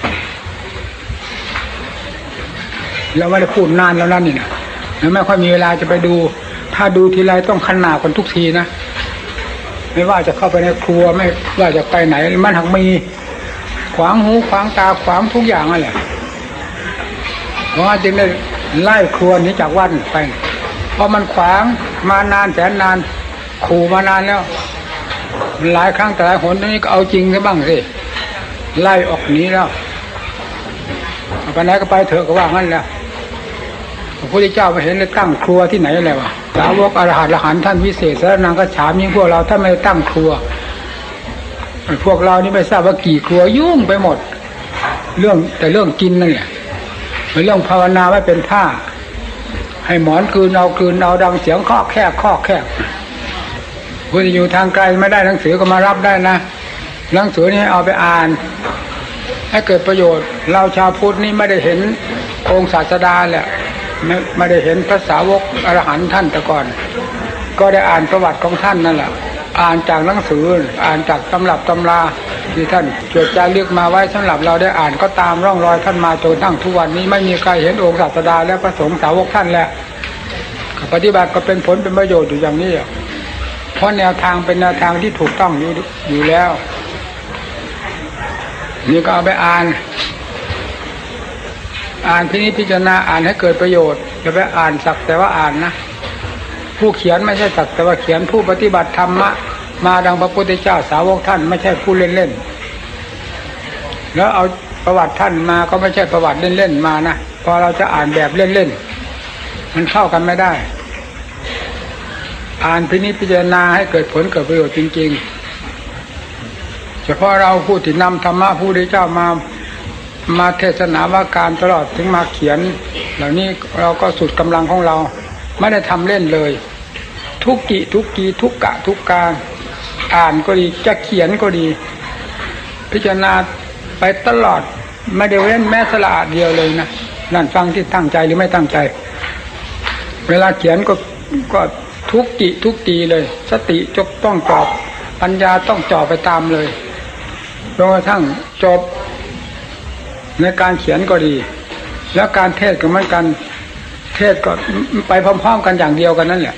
เราไม่ได้พูดนานแล้วนั่นนี่นะแล้วไม่ค่อยมีเวลาจะไปดูถ้าดูทีไรต้องขันหนากันทุกทีนะไม่ว่าจะเข้าไปในครัวไม่ว่าจะไปไหนมันหักมีขวางหูขวางตาขวางทุกอย่างนั่นแหละเพราะว่าจึงได้ไล่ครัวนี้จากวัดไปเพราะมันขวางมานานแสนนานขู่มานานแล้วหลายครั้งแต่หลายหนนี้ก็เอาจริงซะบ้างสิไล่ออกนี้แล้วไปไหนก็ไปเถอะก็ว่างั้นแล้วพระพุทธเจ้าไปเห็นเลยตั้งครัวที่ไหนอะไรวะสาวกอรหันต์อรหันต์ท่านวิเศษสารนังก็ฉามยิ่งพวกเราถ้าไม่ตั้งครัวพวกเรานี่ไม่ทราบว่ากี่ครัวยุ่งไปหมดเรื่องแต่เรื่องกินนั่นแหละเป็นเรื่องภาวนาไว้เป็นท่าให้หมอนคืนเอาคืนเอาดังเสียงข้อแคบข้อแคบ
ผู้ที่อยู่ทางไกลไม่ได้หนังสือก็มารับได้นะหนังสือนี้เอาไปอ่านให้เกิดประโยชน์เราชาวพุทธนี่ไม่ได้เห็นองค์ศาสดาแหละไม่ไม่ได้เห็นพระสาวกอรหันต์ท่านแต่ก่อนก็ได้อ่านประวัติของท่านนั่นแหละอ่านจากหนังสืออ่านจากตำรับตำราที่ท่านจดจารึกมาไว้สำหรับเราได้อ่านก็ตามร่องรอยท่านมาจนทั้งทุกวันนี้ไม่มีใครเห็นองค์ศาสดาและพระสงฆ์สาวกท่านแล้วปฏิบัติก็เป็นผลเป็นประโยชน์อยู่อย่างนี้เพราะแนวทางเป็นแนวทางที่ถูกต้องอยู่อยู่แล้วนี่ก็เอาไปอ่านอ่านพินิจพิจารณาอ่านให้เกิดประโยชน์อย่าไปอ่านสักแต่ว่าอ่านนะผู้เขียนไม่ใช่สักแต่ว่าเขียนผู้ปฏิบัติธรรมะมาดังพระพุทธเจ้าสาวกท่านไม่ใช่ผู้เล่นๆแล้วเอาประวัติท่านมาก็ไม่ใช่ประวัติเล่นๆมานะพอเราจะอ่านแบบเล่นๆมันเข้ากันไม่ได้อ่านพินิจพิจารณาให้เกิดผลเกิดประโยชน์จริงๆเฉพาะเราผู้ที่นำธรรมะผู้ที่เจ้ามามาเทศนาว่าการตลอดถึงมาเขียนเหล่านี้เราก็สุดกำลังของเราไม่ได้ทำเล่นเลยทุกกิทุกกีทุกกะทุกการอ่านก็ดีจะเขียนก็ดีพิจารณาไปตลอดไม่ได้เว้นแม้สละเดียวเลยนะนั่นฟังที่ตั้งใจหรือไม่ตั้งใจเวลาเขียนก็ก็ทุกกิทุกกีเลยสติจบต้องจอบปัญญาต้องจ่อไปตามเลยจนกระทั่งจบในการเขียนก็ดีแล้วการเทศก็เหมือนกันเทศก็ไปพร้อมๆกันอย่างเดียวกันนั่นแหละ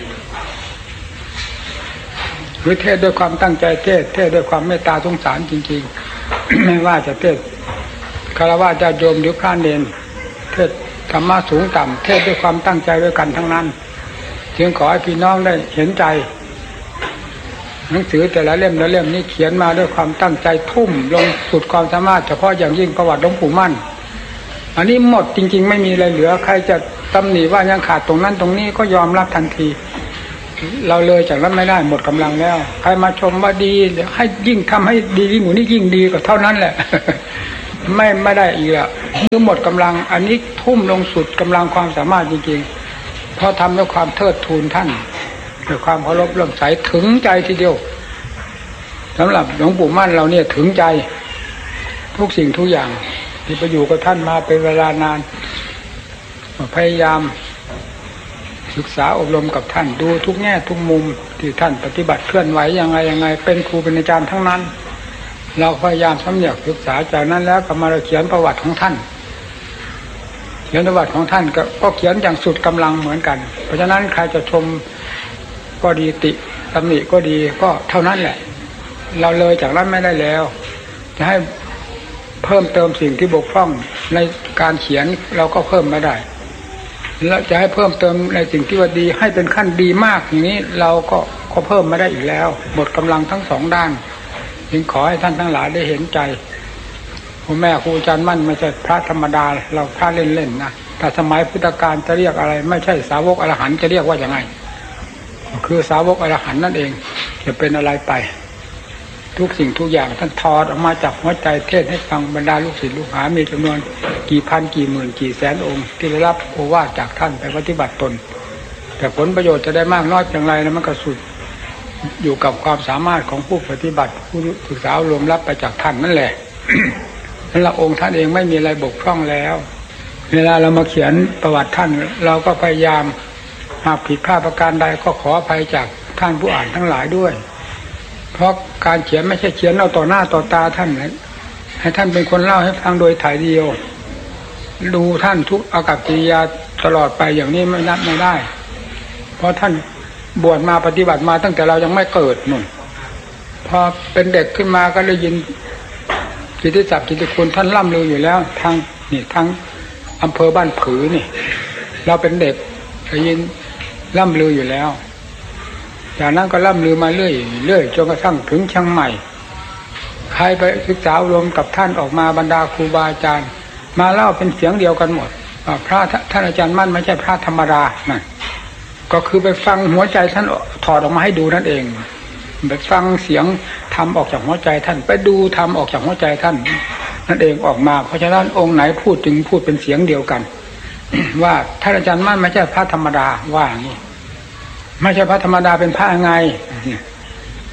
หรือเทศด้วยความตั้งใจเทศเทศด้วยความเมตตาสงสารจริงๆ ไม่ว่าจะเทศคฤหัสถ์ญาติโยมหรือพระเณรเทศธรรมะสูงต่ำเทศด้วยความตั้งใจด้วยกันทั้งนั้นจึงขอให้พี่น้องได้เห็นใจหนังสือแต่ละเล่มละเล่มนี้เขียนมาด้วยความตั้งใจทุ่มลงสุดความสามารถเฉพาะอย่างยิ่งประวัติหลวงปู่มั่นอันนี้หมดจริงๆไม่มีอะไรเหลือใครจะตำหนิว่ายังขาดตรงนั้นตรงนี้ก็ยอมรับทันทีเราเลยจากนั้นไม่ได้หมดกำลังแล้วใครมาชมว่าดีให้ยิ่งทำให้ดียิ่งกว่านี้ยิ่งดีก็เท่านั้นแหละ ไม่ไม่ได้อีกแล้วคือหมดกำลังอันนี้ทุ่มลงสุดกำลังความสามารถจริงๆเพราะทำด้วยความเทิดทูนท่านด้วยความเคารพเลื่อมใสถึงใจทีเดียวสำหรับหลวงปู่มั่นเราเนี่ยถึงใจทุกสิ่งทุกอย่างที่ไปอยู่กับท่านมาเป็นเวลานานพยายามศึกษาอบรมกับท่านดูทุกแง่ทุกมุมที่ท่านปฏิบัติเคลื่อนไหวยังไงยังไงเป็นครูเป็นอาจารย์ทั้งนั้นเราพยายามสำเนียกศึกษาจากนั้นแล้วก็มาเขียนประวัติของท่านเขียนประวัติของท่านก็ก็เขียนอย่างสุดกำลังเหมือนกันเพราะฉะนั้นใครจะชมก็ดีติตำหนิก็ดีก็เท่านั้นแหละเราเลยจากนั้นไม่ได้แล้วจะให้เพิ่มเติมสิ่งที่บกพร่องในการเขียนเราก็เพิ่มไม่ได้แล้วจะให้เพิ่มเติมในสิ่งที่ว่าดีให้เป็นขั้นดีมากอย่างนี้เราก็ก็เพิ่มไม่ได้อีกแล้วหมดกำลังทั้งสองด้านจึงขอให้ท่านทั้งหลายได้เห็นใจพ่อแม่ครูอาจารย์มั่นไม่ใช่พระธรรมดาเราพระเล่นๆนะแต่สมัยพุทธกาลจะเรียกอะไรไม่ใช่สาวกอรหันต์จะเรียกว่าอย่างไงคือสาวกอรหันต์นั่นเองจะเป็นอะไรไปทุกสิ่งทุกอย่างท่านถอดออกมาจากหัวใจเทศให้ฟังบรรดาลูกศิษย์ลูกหามีจำนวนกี่พันกี่หมื่นกี่แสนองค์ที่ได้รับโอวาทจากท่านไปปฏิบัติตนแต่ผลประโยชน์จะได้มากน้อยอย่างไรนะมันก็สุดอยู่กับความสามารถของผู้ปฏิบัติผู้ศึกษารวมรับไปจากท่านนั่นแหละ นั่นละองค์ท่านเองไม่มีอะไรบกพร่องแล้วเวลาเรามาเขียนประวัติท่านเราก็พยายามหากผิดพลาดประการใดก็ขออภัยจากท่านผู้อ่านทั้งหลายด้วยเพราะการเขียนไม่ใช่เขียนเอาต่อหน้าต่อตาท่านนะให้ท่านเป็นคนเล่าให้ฟังโดยถ่ายเดียวดูท่านทุกอากัปกิริยาตลอดไปอย่างนี้ไม่นับไม่ได้เพราะท่านบวชมาปฏิบัติมาตั้งแต่เรายังไม่เกิดนู่นพอเป็นเด็กขึ้นมาก็ได้ยินกิตติศัพท์กิตติคุณท่านล่ำลืออยู่แล้วทางนี่ทางอำเภอบ้านผือนี่เราเป็นเด็กได้ยินล่ำลืออยู่แล้วจากนั้นก็ล่ำลือมาเรื่อยเรื่อยจนกระทั่งถึงเชียงใหม่ใครไปศึกษารวมกับท่านออกมาบรรดาครูบาอาจารย์มาเล่าเป็นเสียงเดียวกันหมดพระท่านอาจารย์มั่นไม่ใช่พระธรรมดานั่นก็คือไปฟังหัวใจท่านถอดออกมาให้ดูนั่นเองไปฟังเสียงธรรมออกจากหัวใจท่านไปดูธรรมออกจากหัวใจท่านนั่นเองออกมาเพราะฉะนั้นองค์ไหนพูดจึงพูดเป็นเสียงเดียวกัน ว่าท่านอาจารย์มั่นไม่ใช่พระธรรมดาว่าอย่างนี้ไม่ใช่พระธรรมดาเป็นพระไง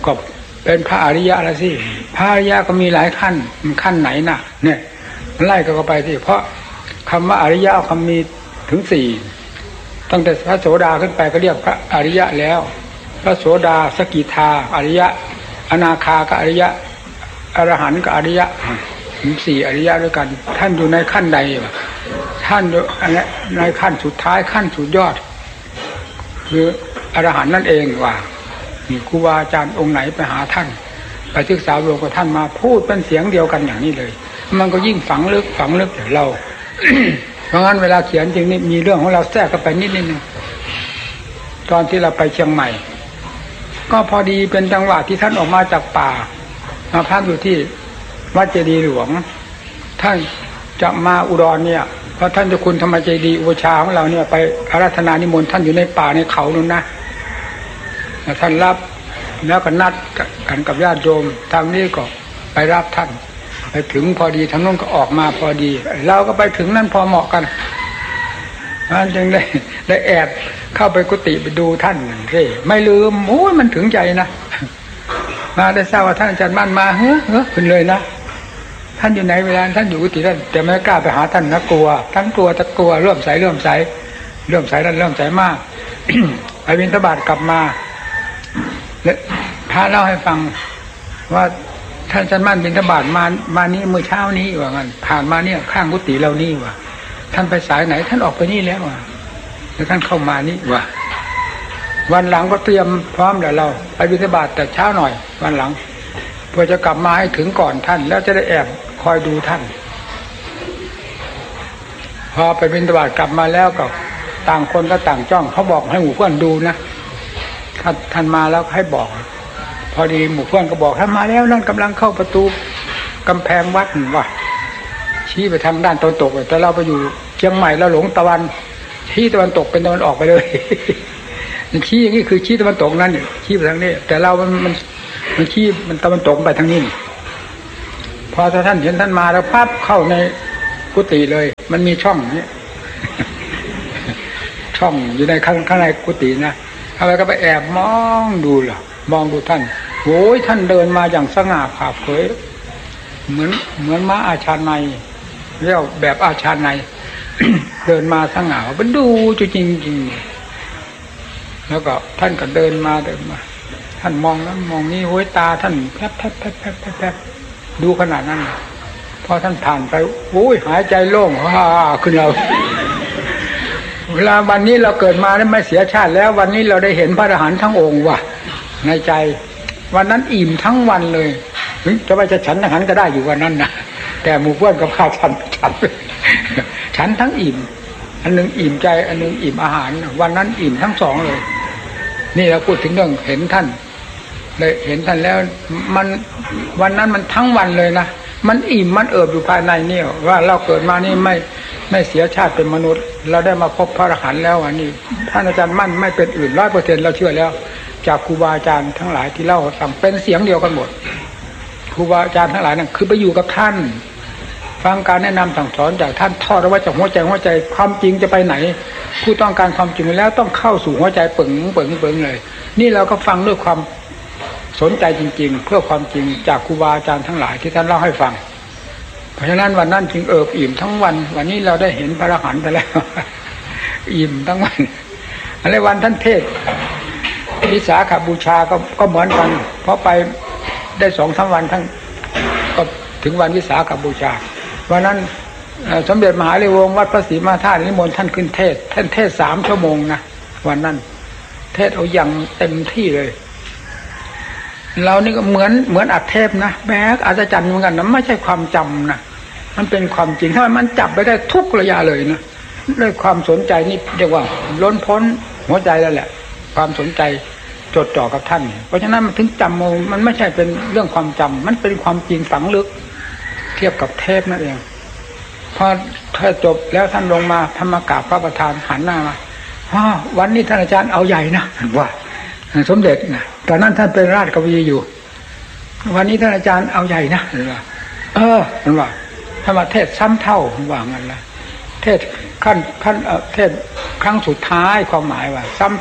ก็เป็นพระอริยะแล้วสิพระอริยะก็มีหลายขั้นมันขั้นไหนน่ะเนี่ยไล่ก็ไปสิเพราะคำว่าอริยะคำมีถึงสี่ตั้งแต่พระโสดาขึ้นไปก็เรียกพระอริยะแล้วพระโสดาสกิทาอริยะอนาคาก็อริยะอรหันต์ก็อริยะถึงสี่อริยะด้วยกันท่านอยู่ในขั้นใดท่านอยู่ในขั้นสุดท้ายขั้นสุดยอดคืออรหันต์นั่นเองว่านี่ครูบาอาจารย์องค์ไหนไปหาท่านไปศึกษารวมกับท่านมาพูดเป็นเสียงเดียวกันอย่างนี้เลยมันก็ยิ่งฝังลึกฝังลึกอย่างเรา เพราะงั้นเวลาเขียนจริงนี่มีเรื่องของเราแทรกเข้าไปนิดนิดนึงตอนที่เราไปเชียงใหม่ก็พอดีเป็นจังหวะที่ท่านออกมาจากป่ามาพักอยู่ที่วัดเจดีย์หลวงท่านจะมาอุดรเนี่ยเพราะท่านเจ้าคุณธรรมเจดีย์อุปชาของเราเนี่ยไปอาราธนานิมนต์ท่านอยู่ในป่าในเขานู่นนะท่านรับแล้วก็นัดกันกับญาติโยมทางนี้ก็ไปรับท่านไปถึงพอดีทางโน้นก็ออกมาพอดีเราก็ไปถึงนั่นพอเหมาะกันนั่นจึงได้ได้แอบเข้าไปกุฏิไปดูท่านที่ไม่ลืมโอ้ยมันถึงใจนะมาได้ทราบว่าท่านอาจารย์มั่นมาเฮ้อเฮ้อขึ้นเลยนะท่านอยู่ไหนเวลาท่านอยู่กุฏิท่านแต่ไม่กล้าไปหาท่านนะกลัวทั้งกลัวตะกลัวเริ่มใสเริ่มใสเริ่มใสนั่นเริ่มใสมาก ไปบิณฑบาตกลับมาและพระเล่าให้ฟังว่าท่านอาจารย์มั่นบิณฑบาตมามานี้เมื่อเช้านี้ว่างั้นผ่านมาเนี่ยข้างกุฏิเรานี่ว่าท่านไปสายไหนท่านออกไปนี่แล้วว่ะแล้วท่านเข้ามานี่ว่ะวันหลังก็เตรียมพร้อมแล้วเราไปบิณฑบาตแต่เช้าหน่อยวันหลังเพื่อจะกลับมาให้ถึงก่อนท่านแล้วจะได้แอบคอยดูท่านพอไปบิณฑบาตกลับมาแล้วก็ต่างคนก็ต่างจ้องเขาบอกให้หมู่เพื่อนดูนะถ้าท่านมาแล้วให้บอกพอดีหมู่เพื่อนก็บอกท่านมาแล้วนั่นกำลังเข้าประตูกำแพงวัดว่ะชี้ไปทางด้านตะวันตกแต่เราไปอยู่เชียงใหม่เราหลงตะวันชี้ตะวันตกเป็นตะวันออกไปเลยชี้อย่างนี้คือชี้ตะวันตกนั่นชี้ไปทางนี้แต่เรามันมันมันชี้มันตะวันตกไปทางนี้พอท่านเห็นท่านมาแล้วปั๊บเข้าในกุฏิเลยมันมีช่องนี้ช่องอยู่ในข้างข้างในกุฏินะเข้าไปก็ไปแอบมองดูล่ะมองดูท่านโอ้ยท่านเดินมาอย่างสง่าผ่าเผยเหมือนเหมือนม้าอาชาในเรียกแบบอาชาใน เดินมาสง่ามันดูจริงจริงแล้วก็ท่านก็เดินมาเดินมาท่านมองนั้นมองนี่โอ้ยตาท่านแผลบแผลบแผลบแผลบแผลบดูขนาดนั้นพอท่านผ่านไปโอ้ยหายใจโล่งฮ่าขึ้นเรา เวลาวันนี้เราเกิดมาได้ไม่เสียชาติแล้ววันนี้เราได้เห็นพระอรหันต์ทั้งองค์ว่ะในใจวันนั้นอิ่มทั้งวันเลยจะไปจะฉันอาหารก็ได้อยู่วันนั้นนะแต่หมู่เพื่อนกับข้าฉันฉันฉันทั้งอิ่มอันนึงอิ่มใจอันนึงอิ่มอาหารวันนั้นอิ่มทั้งสองเลยนี่เราพูดถึงเรื่องเห็นท่านเลยเห็นท่านแล้วมันวันนั้นมันทั้งวันเลยนะมันอิ่มมันเอิบอยู่ภายในนี่ว่าเราเกิดมานี่ไม่ไม่เสียชาติเป็นมนุษย์เราได้มาพบพระอรหันต์แล้วอันนี้ท่านอาจารย์มั่นไม่เป็นอื่นร้อยเปอร์เซ็นต์เราเชื่อแล้วจากครูบาอาจารย์ทั้งหลายที่เล่าฟังเป็นเสียงเดียวกันหมดครูบาอาจารย์ทั้งหลายนั่นคือไปอยู่กับท่านฟังการแนะนำสั่งสอนจากท่านทอดเอาไว้จากหัวใจหัวใจความจริงจะไปไหนผู้ต้องการความจริงแล้วต้องเข้าสู่หัวใจปึ๋งปึ๋งปึ๋งเลยนี่เราก็ฟังด้วยความสนใจจริงๆเพื่อความจริงจากครูบาอาจารย์ทั้งหลายที่ท่านเล่าให้ฟังเพราะฉะนั้นวันนั้นจึงเอิบอิ่มทั้งวันวันนี้เราได้เห็นพระอรหันต์ไปแล้ว อิ่มทั้งวันอะไรวันท่านเทศวิสาขบูชาก็ก็เหมือนกันเพราะไปได้สองสามวันทั้งก็ถึงวันวิสาขบูชาวันนั้นสมเด็จมหาเลวงศ์วัดพระศรีมาธาตุนิมนต์ท่านขึ้นเทศท่านเทศสามชั่วโมงนะวันนั้นเทศเอาอย่างเต็มที่เลยเรานี่ก็เหมือนเหมือนอัดเทพนะแบกอัศจรรย์เหมือนกันนะไม่ใช่ความจำนะมันเป็นความจริงถ้ามันจับไปได้ทุกระยะเลยนะด้วยความสนใจนี่เรียกว่าล้นพ้นหัวใจแล้วแหละความสนใจจดจ่อกับท่านเพราะฉะนั้นมันถึงจำมันไม่ใช่เป็นเรื่องความจำมันเป็นความจริงฝังลึกเทียบกับเทพนั่นเองพอถ้าจบแล้วท่านลงมาธรรมกราบพระประธานหันหน้ามาวันนี้ท่านอาจารย์เอาใหญ่นะว่าสมเด็จนะตอนนั้นท่านเป็นราชกวีอยู่วันนี้ท่านอาจารย์เอาใหญ่นะว่าเออมันว่าธรรมเทศซ้ำเท่าว่างั้นละเทศขั้นขั้นเทศครั้งสุดท้ายความหมายว่าซ้ำเท่า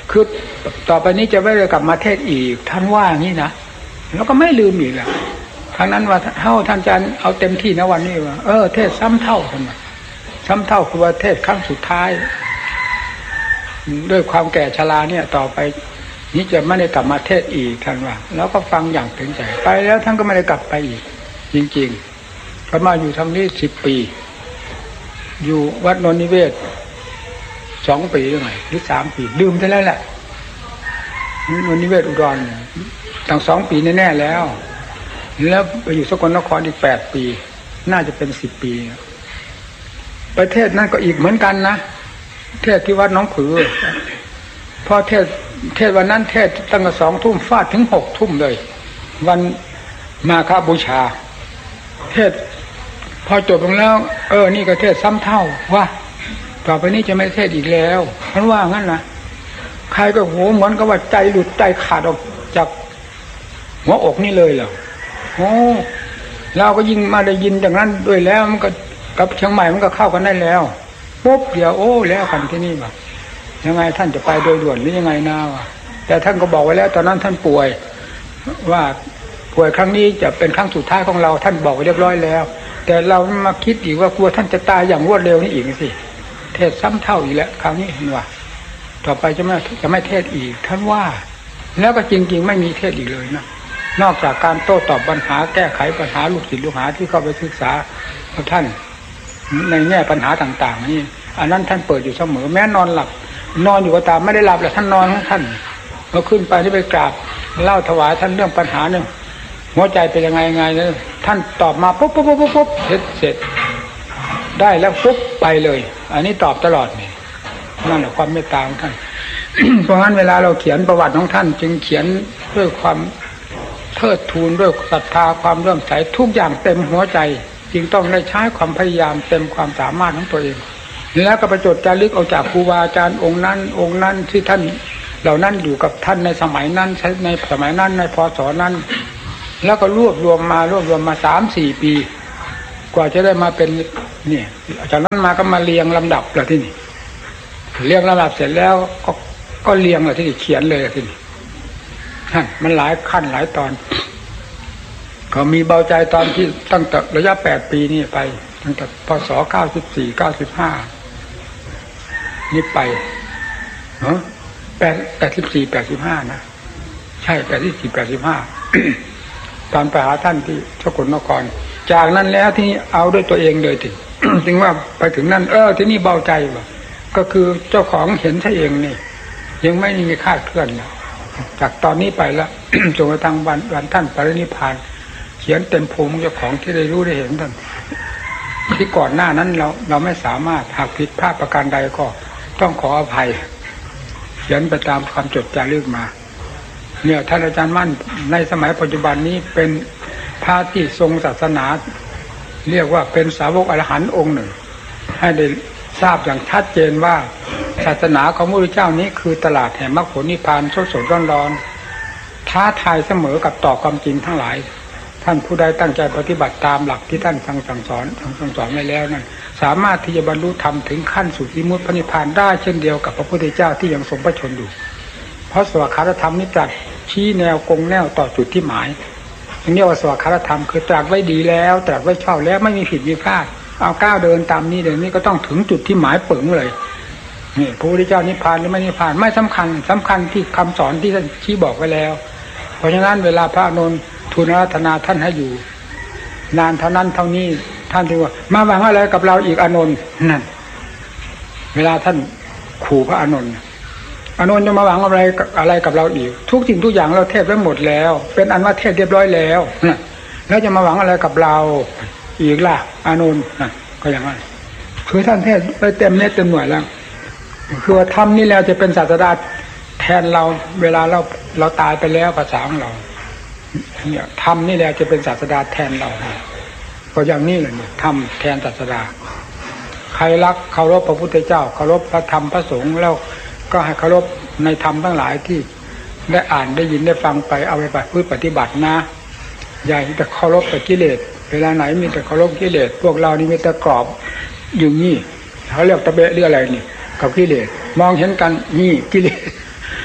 คือต่อไปนี้จะไม่ได้กลับมาเทศอีกท่านว่าอย่างนี้นะแล้วก็ไม่ลืมอีกแล้วทั้งนั้นว่าเท่าท่านอาจารย์เอาเต็มที่นะวันนี้ว่าเออเทศซ้ำเท่าทำไมซ้ำเท่าคือว่าเทศครั้งสุดท้ายด้วยความแก่ชราเนี่ยต่อไปนี้จะไม่ได้กลับมาเทศอีกท่านว่าแล้วก็ฟังอย่างถึงใจไปแล้วท่านก็ไม่ได้กลับไปอีกจริงๆเขามาอยู่ทางนี้สิบปีอยู่วัดนนนิเวศสองปีหรือไงหรือสามปีดื่มไปแล้วแหละนนนิเวศอุดรตั้งสองปีแน่ๆแล้วแล้วไปอยู่สกลนครอีกแปดปีน่าจะเป็นสิบปีประเทศนั้นก็อีกเหมือนกันนะเทศที่วัดหนองผือพอเทศเทศวันนั้นเทศตั้งแต่สองทุ่มฟาดถึงหกทุ่มเลยวันมาฆบูชาเทศพอจบลงแล้วเออนี่ก็เทศซ้ำเท่าว่าต่อไปนี้จะไม่เทศอีกแล้วมันว่างั้นนะใครก็โหเหมือนกับว่าใจหลุดใจขาดออกจากหัวอกนี่เลยเหรอโอ้เราก็ยิ่งมาได้ยินอย่างนั้นด้วยแล้วมันก็กับเชียงใหม่มันก็เข้ากันได้แล้วปุ๊บเดี๋ยวโอ้แล้วกันที่นี่ว่ะยังไงท่านจะไปโดยด่วนหรือยังไงนะวะแต่ท่านก็บอกไว้แล้วตอนนั้นท่านป่วยว่าป่วยครั้งนี้จะเป็นครั้งสุดท้ายของเราท่านบอกเรียบร้อยแล้วแต่เรามาคิดอีกว่ากลัวท่านจะตายอย่างรวดเร็วนี่อีกสิเทศซ้ำเท่าอีกแล้วคราวนี้เห็นว่าต่อไปจะไม่จะไม่เทศอีกท่านว่าแล้วก็จริงๆไม่มีเทศอีกเลยนะนอกจากการโต้ตอบปัญหาแก้ไขปัญหาลูกศิษย์ลูกหาที่เข้าไปศึกษาของท่านในแง่ปัญหาต่างๆนี่อันนั้นท่านเปิดอยู่เสมอแม้นอนหลับนอนอยู่ก็ตามไม่ได้หลับแหละท่านนอนของท่านเราขึ้นไปที่ไปกราบเล่าถวายท่านเรื่องปัญหาเนี่ยหัวใจเป็นยังไงยังไงนะท่านตอบมาปุ๊บปุ๊บปุ๊บปุ๊บเสร็จเสร็จได้แล้วปุ๊บไปเลยอันนี้ตอบตลอดนี่นั่นแหละความเมตตาของท่าน เพราะงั้นเวลาเราเขียนประวัติของท่านจึงเขียนด้วยความเทิดทูนด้วยศรัทธาความเลื่อมใสทุกอย่างเต็มหัวใจจึงต้องได้ใช้ความพยายามเต็มความสามารถของตัวเองแล้วก็ประจดจารึกเอาจากครูบาอาจารย์องค์นั้นองค์นั้นที่ท่านเหล่านั้นอยู่กับท่านในสมัยนั้นในสมัยนั้นในพศนั้นแล้วก็รวบรวมมารวบรวมมาสามสี่ปีกว่าจะได้มาเป็นเนี่ยจากนั้นมาก็มาเรียงลำดับแล้วที่นี่เรียงลำดับเสร็จแล้วก็ก็เรียงเลยที่นี่เขียนเลยที่นี่มันหลายขั้นหลายตอนก็มีเบาใจตอนที่ตั้งแต่ระยะแปดปีนี่ไปตั้งแต่พศเก้าสิบสี่ เก้าสิบห้านี่ไปเนาะแปดแปดสิบสี่แปดสิบห้านะใช่แปดสิบสี่แปดสิบห้าตอนไปหาท่านที่สกลนครจากนั้นแล้วที่เอาด้วยตัวเองเลยถึง จึงว่าไปถึงนั่นเออที่นี่เบาใจว่ะก็คือเจ้าของเห็นซะเองนี่ยังไม่มีคาดเคลื่อนนะจากตอนนี้ไปแล้ว จนกระทั่งวันวันท่านปรินิพพานเขียนเต็มภูมิเจ้าของที่ได้รู้ได้เห็นท่านที่ก่อนหน้านั้นเราเราไม่สามารถหากผิดพลาดประการใดก็ต้องขออภัยเขียนไปตามความจดจารึกมาเนี่ยท่านอาจารย์มั่นในสมัยปัจจุบันนี้เป็นพระที่ทรงศาสนาเรียกว่าเป็นสาวกอรหันต์องค์หนึ่งให้ได้ทราบอย่างชัดเจนว่าศาสนาของพระพุทธเจ้านี้คือตลาดแห่งมรรคผลนิพพานสดสดร้อนๆท้าทายเสมอกับต่อความจริงทั้งหลายท่านผู้ใดตั้งใจปฏิบัติตามหลักที่ท่านสั่งสั่งสอนสั่งสอนไว้แล้วนั้นสามารถที่จะบรรลุธรรมถึงขั้นสุดวิมุตติพระนิพพานได้เช่นเดียวกับพระพุทธเจ้าที่ยังทรงพระชนอยู่เพราะสวากขาธรรมนี้ตรัสชี้แนวกงแนวต่อจุดที่หมายเรียกว่าสวากขาธรรมคือตรัสไว้ดีแล้วตรัสไว้ชอบแล้วไม่มีผิดมีพลาดเอาก้าวเดินตามนี้เดี๋ยวนี้ก็ต้องถึงจุดที่หมายปึ๋งเลยนี่พระพุทธเจ้านิพพานหรือไม่นิพพานไม่สำคัญสำคัญที่คำสอนที่ท่านชี้บอกไว้แล้วเพราะฉะนั้นเวลาพระอานนท์ทูลอาราธนาท่านให้อยู่นานเท่านั้นเท่านี้ท่านถึงว่ามาหวังอะไรกับเราอีกอานนท์นั่นเวลาท่านขู่พระอานนท์อานนท์จะมาหวังอะไรอะไรกับเราอีกทุกสิ่งทุกอย่างเราเทศไว้หมดแล้วเป็นอันว่าเทศเรียบร้อยแล้วนะแล้วจะมาหวังอะไรกับเราอีกล่ะอานนท์นะก็อย่างนั้นคือท่านเทศไปเต็มเน็ตเต็มหน่วยแล้วคือว่าธรรมนี่แล้วจะเป็นศาสดาแทนเราเวลาเราเราตายไปแล้วภาษาของเราเนี่ยธรรมนี่แหละจะเป็นศาสดาแทนเราก็อย่างนี้เลยเนี่ยธรรมแทนศาสดาใครรักเคารพพระพุทธเจ้าเคารพพระธรรมพระสงฆ์แล้วก็ให้เคารพในธรรมทั้งหลายที่ได้อ่านได้ยินได้ฟังไปเอาไปปฏิบัตินะอย่าแต่เคารพแต่กิเลสเวลาไหนมีแต่เคารพกิเลสพวกเรานี่มีแต่กรอบอยู่นี่เขาเรียกตะเบะหรืออะไรนี่กับกิเลสมองเห็นกันนี่กิเลส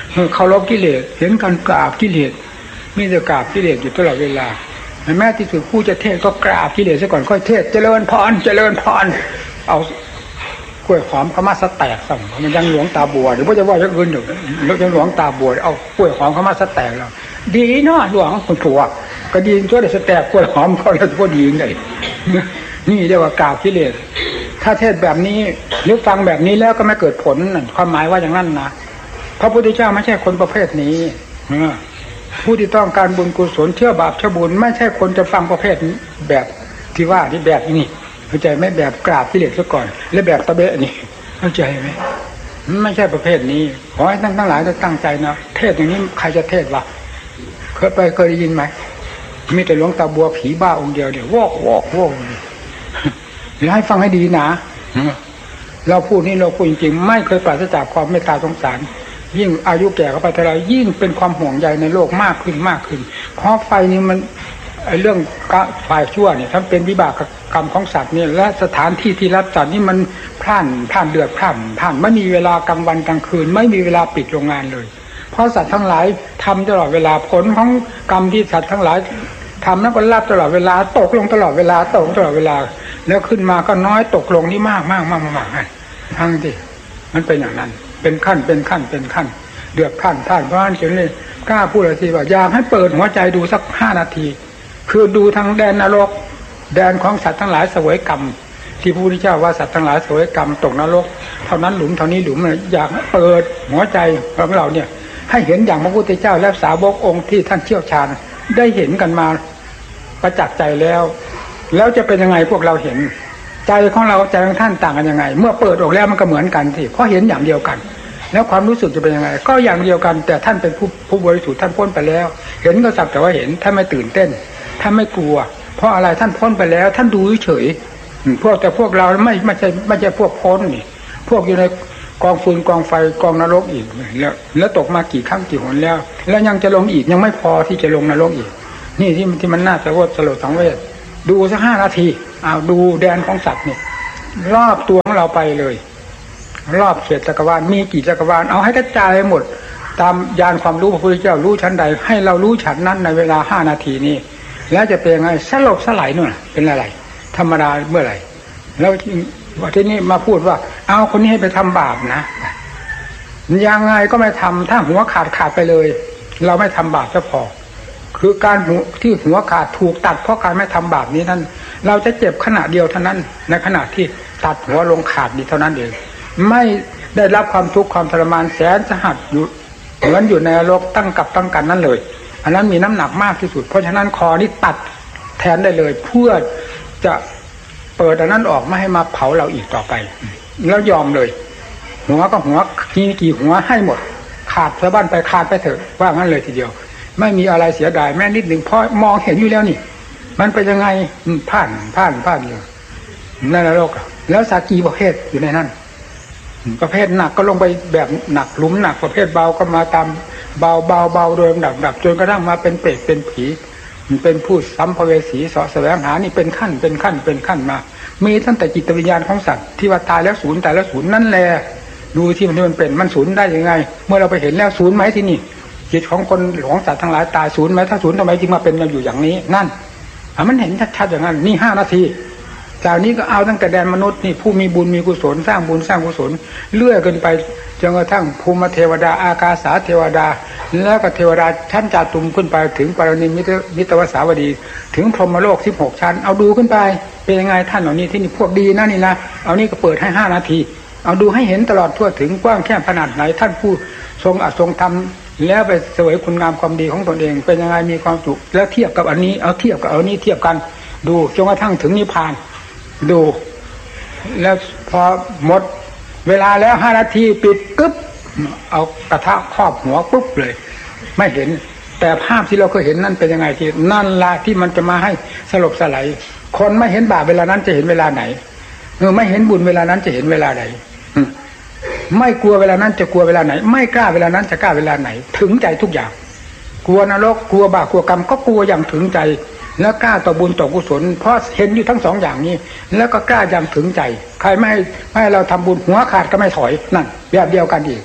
เคารพกิเลสเห็นการกราบกิเลสมีแต่กราบกิเลสอยู่ตลอดเวลาแม้ที่สุดผู้จะเทศก็กราบกิเลสซะก่อนค่อยเทศเจริญพรเจริญพรเอากล้วยหอมเข้ามาสแตกสั่งมันยังหลวงตาบัวหรือว่าจะว่าจะอื่นอยู่แล้วยังหลวงตาบัวเอากล้วยหอมเข้ามาสแตกแล้วดีเนาะหลวงคนผัวก็ดีช่วยได้สแตกกล้วยหอมเขาแล้วก็ดีเลยนี่เรียกว่ากราบกิเลสถ้าเทศแบบนี้หรือฟังแบบนี้แล้วก็ไม่เกิดผลความหมายว่าอย่างนั้นนะพระพุทธเจ้าไม่ใช่คนประเภทนี้ผู้ที่ต้องการบุญกุศลเชื่อบาปเชื่อบุญไม่ใช่คนจะฟังประเภทแบบที่ว่าที่แบบนี้เข้าใจไหมแบบกราบกิเลสซะก่อนและแบบตะเบะนี่เข้าใจไหมไม่ใช่ประเภทนี้ขอให้ทั้งทั้งหลายตั้งใจนะเทศอย่างนี้ใครจะเทศวะเคยไปเคยได้ยินไหมมีแต่หลวงตาบัวผีบ้าองค์เดียวเดี๋ยววอกวอกวอกเดี๋ยวให้ฟังให้ดีนะเราพูดนี่เราพูดจริงๆไม่เคยปราศจากความเมตตาสงสารยิ่งอายุแก่เข้าไปเท่าไรยิ่งเป็นความห่วงใยในโลกมากขึ้นมากขึ้นเพราะไฟนี่มันไอ้เรื่องฝ่ายชั่วเนี่ยทั้งเป็นวิบากกรรมของสัตว์เนี่ยและสถานที่ที่รับสัตว์นี่มันพร่านพร่านเดือดพร่านพร่านไม่มีเวลากลางวันกลางคืนไม่มีเวลาปิดโรงงานเลยเพราะสัตว์ทั้งหลายทำตลอดเวลาผลของกรรมที่สัตว์ทั้งหลายทำนั้นก็รับตลอดเวลาตกลงตลอดเวลาตกตลอดเวลาแล้วขึ้นมาก็น้อยตกลงนี่มากมากมากมากทั้งที่มันเป็นอย่างนั้นเป็นขั้นเป็นขั้นเป็นขั้นเดือดขั้นท่านเพราะฉะนั้นจึงเลยกล้าพูดเลยทีว่าอยากให้เปิดหัวใจดูสักห้านาทีคือดูทางแดนนรกแดนของสัตว์ทั้งหลายเสวยกรรมที่พระพุทธเจ้าว่าสัตว์ทั้งหลายเสวยกรรมตกนรกเท่านั้นหลุมเท่านี้หลุมอยากให้เปิดหัวใจของเราเนี่ยให้เห็นอย่างพระพุทธเจ้าและสาวกองค์ที่ท่านเชี่ยวชาญได้เห็นกันมาประจักษ์ใจแล้วแล้วจะเป็นยังไงพวกเราเห็นใจของเราใจของท่านต่างกันยังไงเมื่อเปิดออกแล้วมันก็เหมือนกันสิเพราะเห็นอย่างเดียวกันแล้วความรู้สึกจะเป็นยังไงก็อย่างเดียวกันแต่ท่านเป็นผู้ผู้บริสุทธิ์ท่านพ้นไปแล้วเห็นก็สักแต่ว่าเห็นท่านไม่ตื่นเต้นท่านไม่กลัวเพราะอะไรท่านพ้นไปแล้วท่านดูเฉยพวกแต่พวกเราไม่ไม่ใช่ไม่ใช่พวกพ้นนี่พวกอยู่ในกองฟืนกองไฟกองนรกอีกแล้วแล้วตกมากี่ครั้งกี่หนแล้วแล้วยังจะลงอีกยังไม่พอที่จะลงนรกอีกนี่ที่ที่มันน่าสลดสลดสังเวชดูสักห้านาทีเอาดูแดนของสัตว์นี่รอบตัวของเราไปเลยรอบเขตจักรวาลมีกี่จักรวาลเอาให้กระจายหมดตามญาณความรู้พระพุทธเจ้ารู้ชั้นใดให้เรารู้ชั้นนั้นในเวลาห้านาทีนี้แล้วจะเป็นยังไงสลบสลายนู่นเป็นอะไรธรรมดาเมื่อไหร่แล้วว่าที่นี่มาพูดว่าเอาคนนี้ให้ไปทำบาปนะยังไงก็ไม่ทำถ้าหัวขาดขาดไปเลยเราไม่ทำบาปจะพอคือการที่หัวขาดถูกตัดเพราะการไม่ทำบาปนี้นั่นเราจะเจ็บขณะเดียวเท่านั้นในขณะที่ตัดหัวลงขาดนี้เท่านั้นเองไม่ได้รับความทุกข์ความทรมานแสนสาหัสอยู่เหมือนอยู่ในนรกตั้งกับตั้งกันนั่นเลยอันนั้นมีน้ำหนักมากที่สุดเพราะฉะนั้นคอนี้ตัดแทนได้เลยเพื่อจะเปิดอันนั้นออกไม่ให้มาเผาเราอีกต่อไปแล้วยอมเลยหัวก็หัวกี่กี่หัวให้หมดขาดสะบั้นไปขาดไปเถอะว่างั้นเลยทีเดียวไม่มีอะไรเสียดายแม้นิดหนึ่งเพราะมองเห็นอยู่แล้วนี่มันเป็นยังไงผ่านผ่านผ่านอยู่ในนรกแล้วสากีประเภทอยู่ในนั้นประเภทหนักก็ลงไปแบบหนักหลุมหนักประเภทเบาก็มาตามเบาเบาเบาโดยลำดับดับจนกระทั่งมาเป็นเปรตเป็นผีเป็นผู้สัมภเวสีเสาะแสวงหานี่เป็นขั้นเป็นขั้นเป็นขั้นมามีตั้งแต่จิตวิญญาณของสัตว์ที่ว่าตายแล้วศูนย์ตายแล้วศูนย์นั่นแหละดูที่มันมันเป็นมันศูนย์ได้ยังไงเมื่อเราไปเห็นแล้วศูนย์ไหมที่นี่จิตของคนของสัตว์ทั้งหลายตายศูนย์ไหมถ้าศูนย์ทำไมจึงมาเป็นอยู่อย่างนี้นั่นมันเห็นชัดๆอย่างนั้นนี่ห้านาทีจากนี้ก็เอาตั้งแต่แดนมนุษย์นี่ผู้มีบุญมีกุศลสร้างบุญสร้างกุศลเลื่อยกันไปจนกระทั่งภูมิเทวดาอากาสาเทวดาแล้วก็เทวดาชั้นจาตุมขึ้นไปถึงปรนิมิตมิตวสาวดีถึงพรหมโลกสิบหกชั้นเอาดูขึ้นไปเป็นยังไงท่านเหล่านี้ที่นี่พวกดีนะนี่นะเอานี่ก็เปิดให้ห้านาทีเอาดูให้เห็นตลอดทั่วถึงกว้างแค่ขนาดไหนท่านผู้ทรงอัดทรงธรรมแล้วไปเสวยคุณงามความดีของตนเองเป็นยังไงมีความสุขแล้วเทียบกับอันนี้เอาเทียบกับเอานี้เทียบกันดูจนกระทั่งถึงนิพพานดูแล้วพอหมดเวลาแล้วห้านาทีปิดกึ๊บเอากระทะครอบหัวปุ๊บเลยไม่เห็นแต่ภาพที่เราเคยเห็นนั่นเป็นยังไงที่นั่นละที่มันจะมาให้สลบสลายคนไม่เห็นบาปเวลานั้นจะเห็นเวลาไหนเออไม่เห็นบุญเวลานั้นจะเห็นเวลาไหนไม่กลัวเวลานั้นจะกลัวเวลาไหนไม่กล้าเวลานั้นจะกล้าเวลาไหนถึงใจทุกอย่างกลัวนรกกลัวบาปกลัวกรรมก็กลัวอย่างถึงใจแล้วกล้าต่อบุญต่อกุศลเพราะเห็นอยู่ทั้งสองอย่างนี้แล้วก็กล้าอย่างถึงใจใครไม่ไม่ให้เราทำบุญหัวขาดก็ไม่ถอยนั่นแบบเดียวกันอีก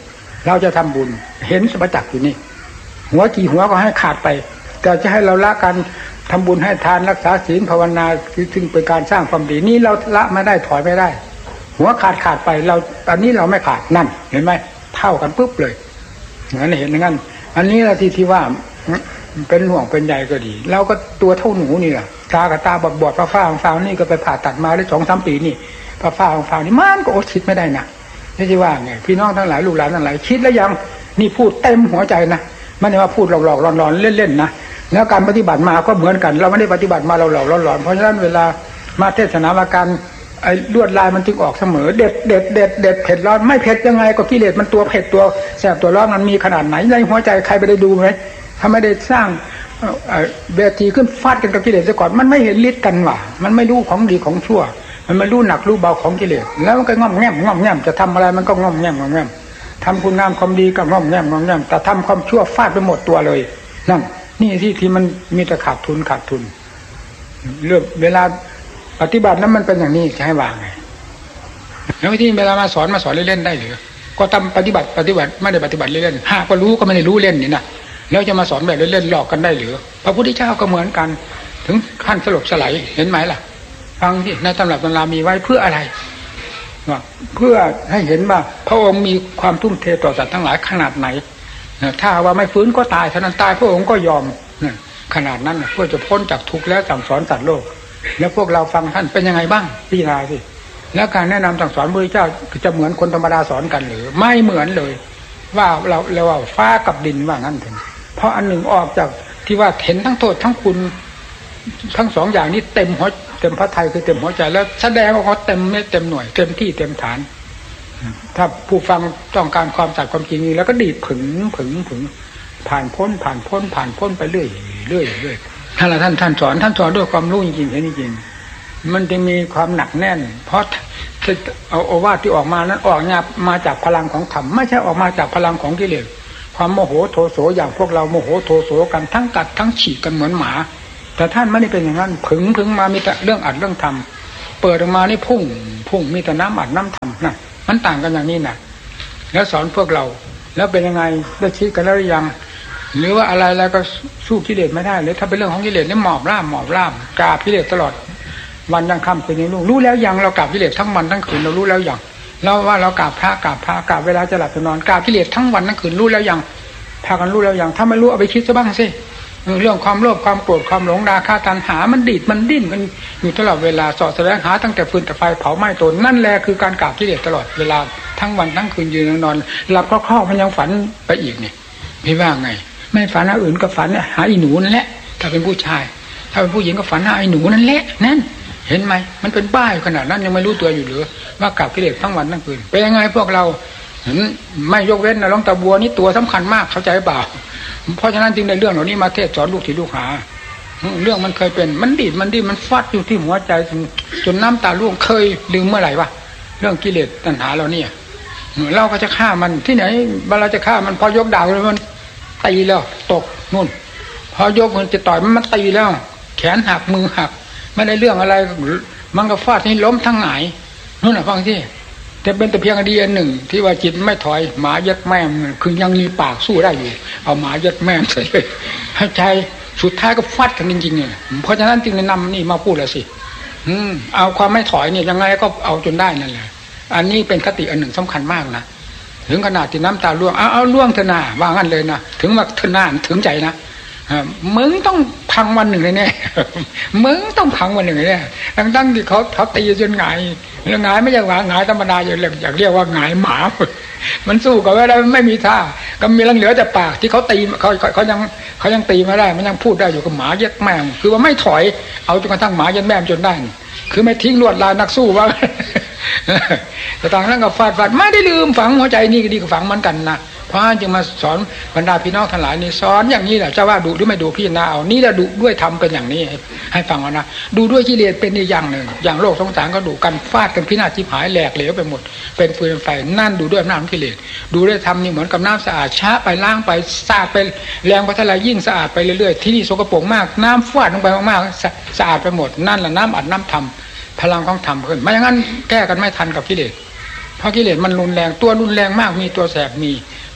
เราจะทำบุญเห็นสัพจักอยู่นี่หัวกี่หัวก็ให้ขาดไปแต่จะให้เราละการทำบุญให้ทานรักษาศีลภาวนาซึ่งเป็นการสร้างความดีนี่เราละไม่ได้ถอยไม่ได้หัวขาดขาดไปเราอันนี้เราไม่ขาดนั่นเห็นไหมเท่ากันปุ๊บเลยงั้นเห็นงั้นอันนี้แหละที่ที่ว่าเป็นห่วงเป็นใยก็ดีเราก็ตัวเท่าหนูนี่แหละตากับตาบอดบอดฟ้าฟ้าฟ้านี่ก็ไปผ่าตัดมาได้สองสามปีนี่ฟ้าฟ้าฟ้านี่มันก็อดคิดไม่ได้นะนี่ที่ว่าไงพี่น้องทั้งหลายลูกหลานทั้งหลายคิดแล้วยังนี่พูดเต็มหัวใจนะไม่ได้ว่าพูดหลอกๆร้อนๆเล่นๆนะแล้วการปฏิบัติมาก็เหมือนกันเราไม่ได้ปฏิบัติมาหลอกๆร้อนๆเพราะฉะนั้นเวลามาเทศนาอาการไอ้ลวดลายมันจึงออกเสมอเด็ดเด็ดเด็ดเด็ดเผ็ดร้อนไม่เผ็ดยังไงก็กิเลสมันตัวเผ็ดตัวแสบตัวร้อนมันมีขนาดไหนในหัวใจใครไปได้ดูไหมถ้าไม่ได้สร้างเวทีขึ้นฟาดกันกับกิเลสซะก่อนมันไม่เห็นฤทธิ์กันว่ะมันไม่รู้ของดีของชั่วมันไม่รู้หนักรู้เบาของกิเลสแล้วมันก็ง่อมแง่มง่อมแง่มจะทำอะไรมันก็ง่อมแง่มง่อมแง่มทำคุณงามความดีก็ง่อมแง่มง่อมแง่มแต่ทำความชั่วฟาดไปหมดตัวเลยนั่นนี่ที่ที่มันมีแต่ขาดทุนขาดทุนเรื่องเวลาปฏิบัตินั้นมันเป็นอย่างนี้จะให้วางไงแล้วที่เวลามาสอนมาสอนเล่นๆได้หรือก็ทำปฏิบัติปฏิบัติไม่ได้ปฏิบัติเล่นๆหากว่ารู้ก็ไม่ได้รู้เล่นนี่นะแล้วจะมาสอนแบบเล่นๆหลอกกันได้หรือพระพุทธเจ้าก็เหมือนกันถึงขั้นสลบสลายเห็นไหมล่ะฟังที่ในตำรับตำรามีไว้เพื่ออะไรเพื่อให้เห็นว่าพระองค์มีความทุ่มเทต่อสัตว์ทั้งหลายขนาดไหนถ้าว่าไม่ฟื้นก็ตายเท่านั้นตายพระองค์ก็ยอมขนาดนั้นเพื่อจะพ้นจากทุกข์แล้วสั่งสอนสัตว์โลกแล้วพวกเราฟังท่านเป็นยังไงบ้างพิจารณาสิแล้วการแนะนำสั่งสอนพระพุทธเจ้าจะเหมือนคนธรรมดาสอนกันหรือไม่เหมือนเลยว่าเราเรียกว่าฟ้ากับดินว่างั้นเถอะเพราะอันหนึ่งออกจากที่ว่าเห็นทั้งโทษทั้งคุณทั้งสองอย่างนี้เต็มหัวเต็มพระทัยคือเต็มหัวใจแล้วแสดงว่าเขาเต็มไม่เต็มหน่วยเต็มที่เต็มฐานถ้าผู้ฟังต้องการความสัตย์ความจริงนี้แล้วก็ดีดผึ่งผึ่งผึ่งผ่านพ้นผ่านพ้นผ่านพ้นไปเรื่อยเรื่อยเรื่อยถ้าเราท่านท่านสอนท่านสอนด้วยความรู้จริงๆเห็นจริงมันจะมีความหนักแน่นเพราะเอาโอวาทที่ออกมานั้นออกมาจากพลังของธรรมไม่ใช่ออกมาจากพลังของกิเลสความโมโหโทโสอย่างพวกเราโมโหโทโสกันทั้งกัดทั้งฉีกกันเหมือนหมาแต่ท่านไม่ได้เป็นอย่างนั้นผึ่งผึ่งมามีแต่เรื่องอัดเรื่องทำเปิดออกมานี่พุ่งพุ่งมีแต่น้ำอัดน้ำทำนะมันต่างกันอย่างนี้นะแล้วสอนพวกเราแล้วเป็นยังไงได้คิดกันแล้วหรือยังหรือว่าอะไรแล้วก็สู้กิเลสไม่ได้หรือถ้าเป็นเรื่องของกิเลสนี่หมอบร่ามหมอบร่ามกราบกิเลสตลอดวันยังค่ำคืนยังรุ่งรู้แล้วยังเรากราบกิเลสทั้งวันทั้งคืนเรารู้แล้วยังเราว่าเรากราบพระกราบพระกราบเวลาจะหลับจะนอนกราบกิเลสทั้งวันทั้งคืนรู้แล้วยังพากันรู้แล้วยังถ้าไม่รู้เอาไปคิดซะบ้างสิเรื่องความโลภความโกรธความหลงราคะตัณหามันดีดมันดิ้นกันอยู่ตลอดเวลาสอดแสวงหาตั้งแต่ฟืนแต่ไฟเผาไหม้ตนนั่นแหละคือการกราบกิเลสตลอดเวลาทั้งวันทั้งคืนยืนนอนหลับคร่าวๆมันยังฝันไปอีกนี่พี่ว่าไงไม่ฝันหาอื่นก็ฝันหาไอ้หนูนั่นแหละถ้าเป็นผู้ชายถ้าเป็นผู้หญิงก็ฝันหาไอ้หนูนั่นแหละนั่นเห็นไหมมันเป็นบ้าขนาดนั้นยังไม่รู้ตัวอยู่หรือว่ากราบกิเลสทั้งวันทั้งคืนเป็นยังไงพวกเราไม่ยกเว้นนะหลวงตาบัวนี่ตัวสำคัญมากเข้าใจเปล่าเพราะฉะนั้นจึงในเรื่องเหล่านี้มาเทศสอนลูกศิษย์ลูกหาเรื่องมันเคยเป็นมันดีดมันดีมันฟาดอยู่ที่หัวใจจนน้ำตาร่วงเคยลืมเมื่อไหร่วะเรื่องกิเลสตัณหาเราเนี่ยเราก็จะฆ่ามันที่ไหนเวลาจะฆ่ามันพอยกดาบเลยมันตีแล้วตกนู่นพอยกมันจะต่อยมันมันตีแล้วแขนหักมือหักไม่ได้เรื่องอะไรมันก็ฟาดให้ล้มทั้งหงายนู่นน่ะฟังที่แต่เป็นแต่เพียงอดีตหนึ่งที่ว่าจิตไม่ถอยหมายัดแม่คือยังมีปากสู้ได้อยู่เอาหมายัดแม่ใส่เลยให้ใจสุดท้ายก็ฟัดกันจริงๆเนี่ยเพราะฉะนั้นจึงนำนี่มาพูดแล้วสิอืมเอาความไม่ถอยเนี่ยยังไงก็เอาจนได้นั่นแหละอันนี้เป็นคติอันหนึ่งสำคัญมากนะถึงขนาดที่น้ำตาร่วงเอาเอาร่วงเถอะนะว่างั้นเลยนะถึงว่าเถอะนะถึงใจนะมึงต้องพังวันหนึ่งแน่ๆมึงต้องพังวันหนึ่งแน่ตั้งตั้งที่เขาเขาตีจนหงายแล้วหงายไม่ใช่หงายหงายธรรมดาอย่างเรียกอยากเรียกว่าหงายหมามันสู้กับไม่ได้ไม่มีท่าก็มีเหลือแต่ปากที่เขาตีเขาเขายังเขายังตีไม่ได้มันยังพูดได้อยู่กับหมาเย็ดแม่คือว่าไม่ถอยเอาจนกระทั่งหมาเย็ดแม่จนได้คือไม่ทิ้งลวดลายนักสู้ว่าแต่ต่างนั้นก็ฟาดฟาดไม่ได้ลืมฝังหัวใจนี่ก็ดีกับฝังเหมือนกันนะพระจึงมาสอนบรรดาพี่น้องทั้งหลายนี่สอนอย่างนี้แหละจะว่าดูหรือไม่ดูพี่นาเอานี่แหละดูด้วยธรรมเป็นอย่างนี้ให้ฟังเอานะดูด้วยกิเลสเป็นอีกอย่างหนึ่งอย่างโลกสงสารก็ดูกันฟาดกันพินาศชิบหายแหลกเหลวไปหมดเป็นฟืนไฟนั่นดูด้วยน้ำกิเลสดูด้วยธรรมนี่เหมือนกับน้ำสะอาดช้าไปล้างไปสะอาดไปแรงพัฒนายิ่งสะอาดไปเรื่อยๆที่นี่สกปรกมากน้ำฟาดลงไปมากๆสะอาดไปหมดนั่นแหละน้ำอัดน้ำธรรมพลังของธรรมขึ้นไม่อย่างนั้นแก้กันไม่ทันกับกิเลสเพราะกิเลสมันรุนแรงตัวรุนแรงมากมีตัวแสบมีเพ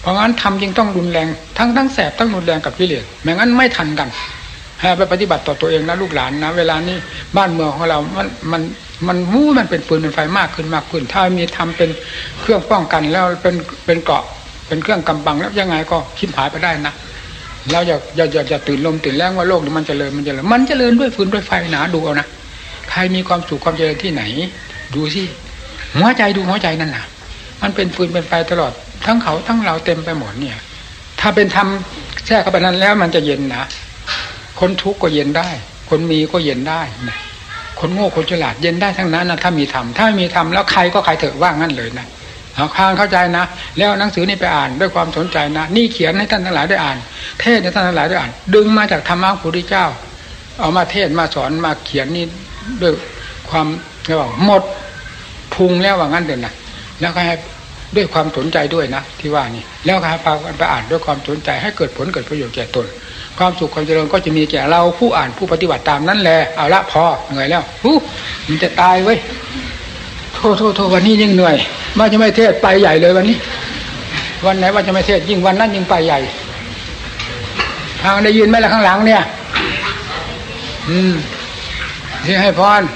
ราะงั้นทำจึงต้องรุนแรงทั้งทั้งแสบทั้งรุนแรงกับกิเลสไม่งั้นไม่ทันกันให้ไปปฏิบัติต่อตัวเองนะลูกหลานนะเวลานี้บ้านเมืองของเรามันมันมันวู้มันเป็นปืนเป็นไฟมากขึ้นมากขึ้นถ้ามีทำเป็นเครื่องป้องกันแล้วเป็นเป็นเกราะเป็นเครื่องกำบังแล้วยังไงก็คิดหายไปได้นะเราอย่าอย่าอย่าอย่าตื่นลมตื่นแรงว่าโลกมันเจริญมันเจริญมันเจริญด้วยฟืนด้วยไฟหนาดูเอานะใครมีความสุขความเจริญที่ไหนดูสิหัวใจดูหัวใจนั่นน่ะมันเป็นฟืนเป็นไฟตลอดทั้งเขาทั้งเราเต็มไปหมดเนี่ยถ้าเป็นธรรมแทรกเข้าไปนั้นแล้วมันจะเย็นนะคนทุกข์ก็เย็นได้คนมีก็เย็นได้นะคนโง่คนฉลาดเย็นได้ทั้งนั้นนะถ้ามีธรรมถ้าไม่มีธรรมแล้วใครก็ใครเถอะว่างั้นเลยนะเอาข้างเข้าใจนะแล้วหนังสือนี่ไปอ่านด้วยความสนใจนะนี่เขียนให้ท่านทั้งหลายได้อ่านเทศให้ท่านทั้งหลายได้อ่านดึงมาจากธรรมะพระพุทธเจ้าเอามาเทศมาสอนมาเขียนนี่ด้วยความเรียกว่าหมดพุงแล้วว่างั้นเด่นนะแล้วก็ให้ด้วยความสนใจด้วยนะที่ว่านี่แล้วก็ให้พาไปอ่านด้วยความสนใจให้เกิดผลเกิดประโยชน์แก่ตนความสุขความเจริญก็จะมีแก่เราผู้อ่านผู้ปฏิบัติตามนั้นแหละเอาละพอเหนื่อยแล้วฮู้มันจะตายเว้ยโทษโทษโทษวันนี้ยิ่งเหนื่อยว่าจะไม่เทศไปใหญ่เลยวันนี้วันไหนว่าจะไม่เทศยิ่งวันนั้นยิ่งไปใหญ่ทางได้ยินไหมล่ะข้างหลังเนี่ยอืมที่ให้พร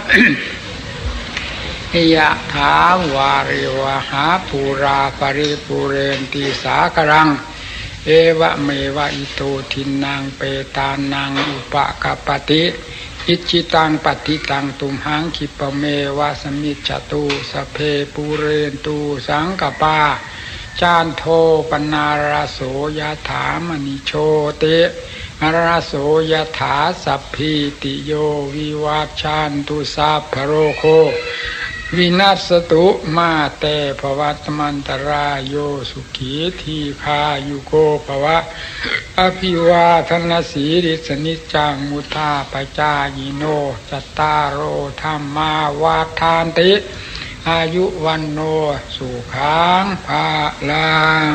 ยะถาวาริวหาภูราปริปุเรนติสากรังเอวะเมวะอิโตทินังเปตานังอุปกปติอิจิตังปฏิตังตุมหังคิปเมวะสมิจฉตุสเพปุเรนตุสังกปาจานโทปนาราโสยะถามณิโชติอาราโสยะถาสัพพิติโยวิวัชชันตุสัพพโรโควินาศตุมาเตภวัตมันตรายโยสุขีทีคายุโกภวะอภิวาทนาสีริสนิจังมุทาปจายิโนจัตตารโอธรรมาวาทานติอายุวันโนสุขังภาลัง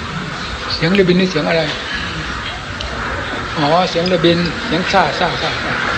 เสียงเรือบินนี่เสียงอะไรอ๋อเสียงเรือบินเสียงซ่าซ่าซ่า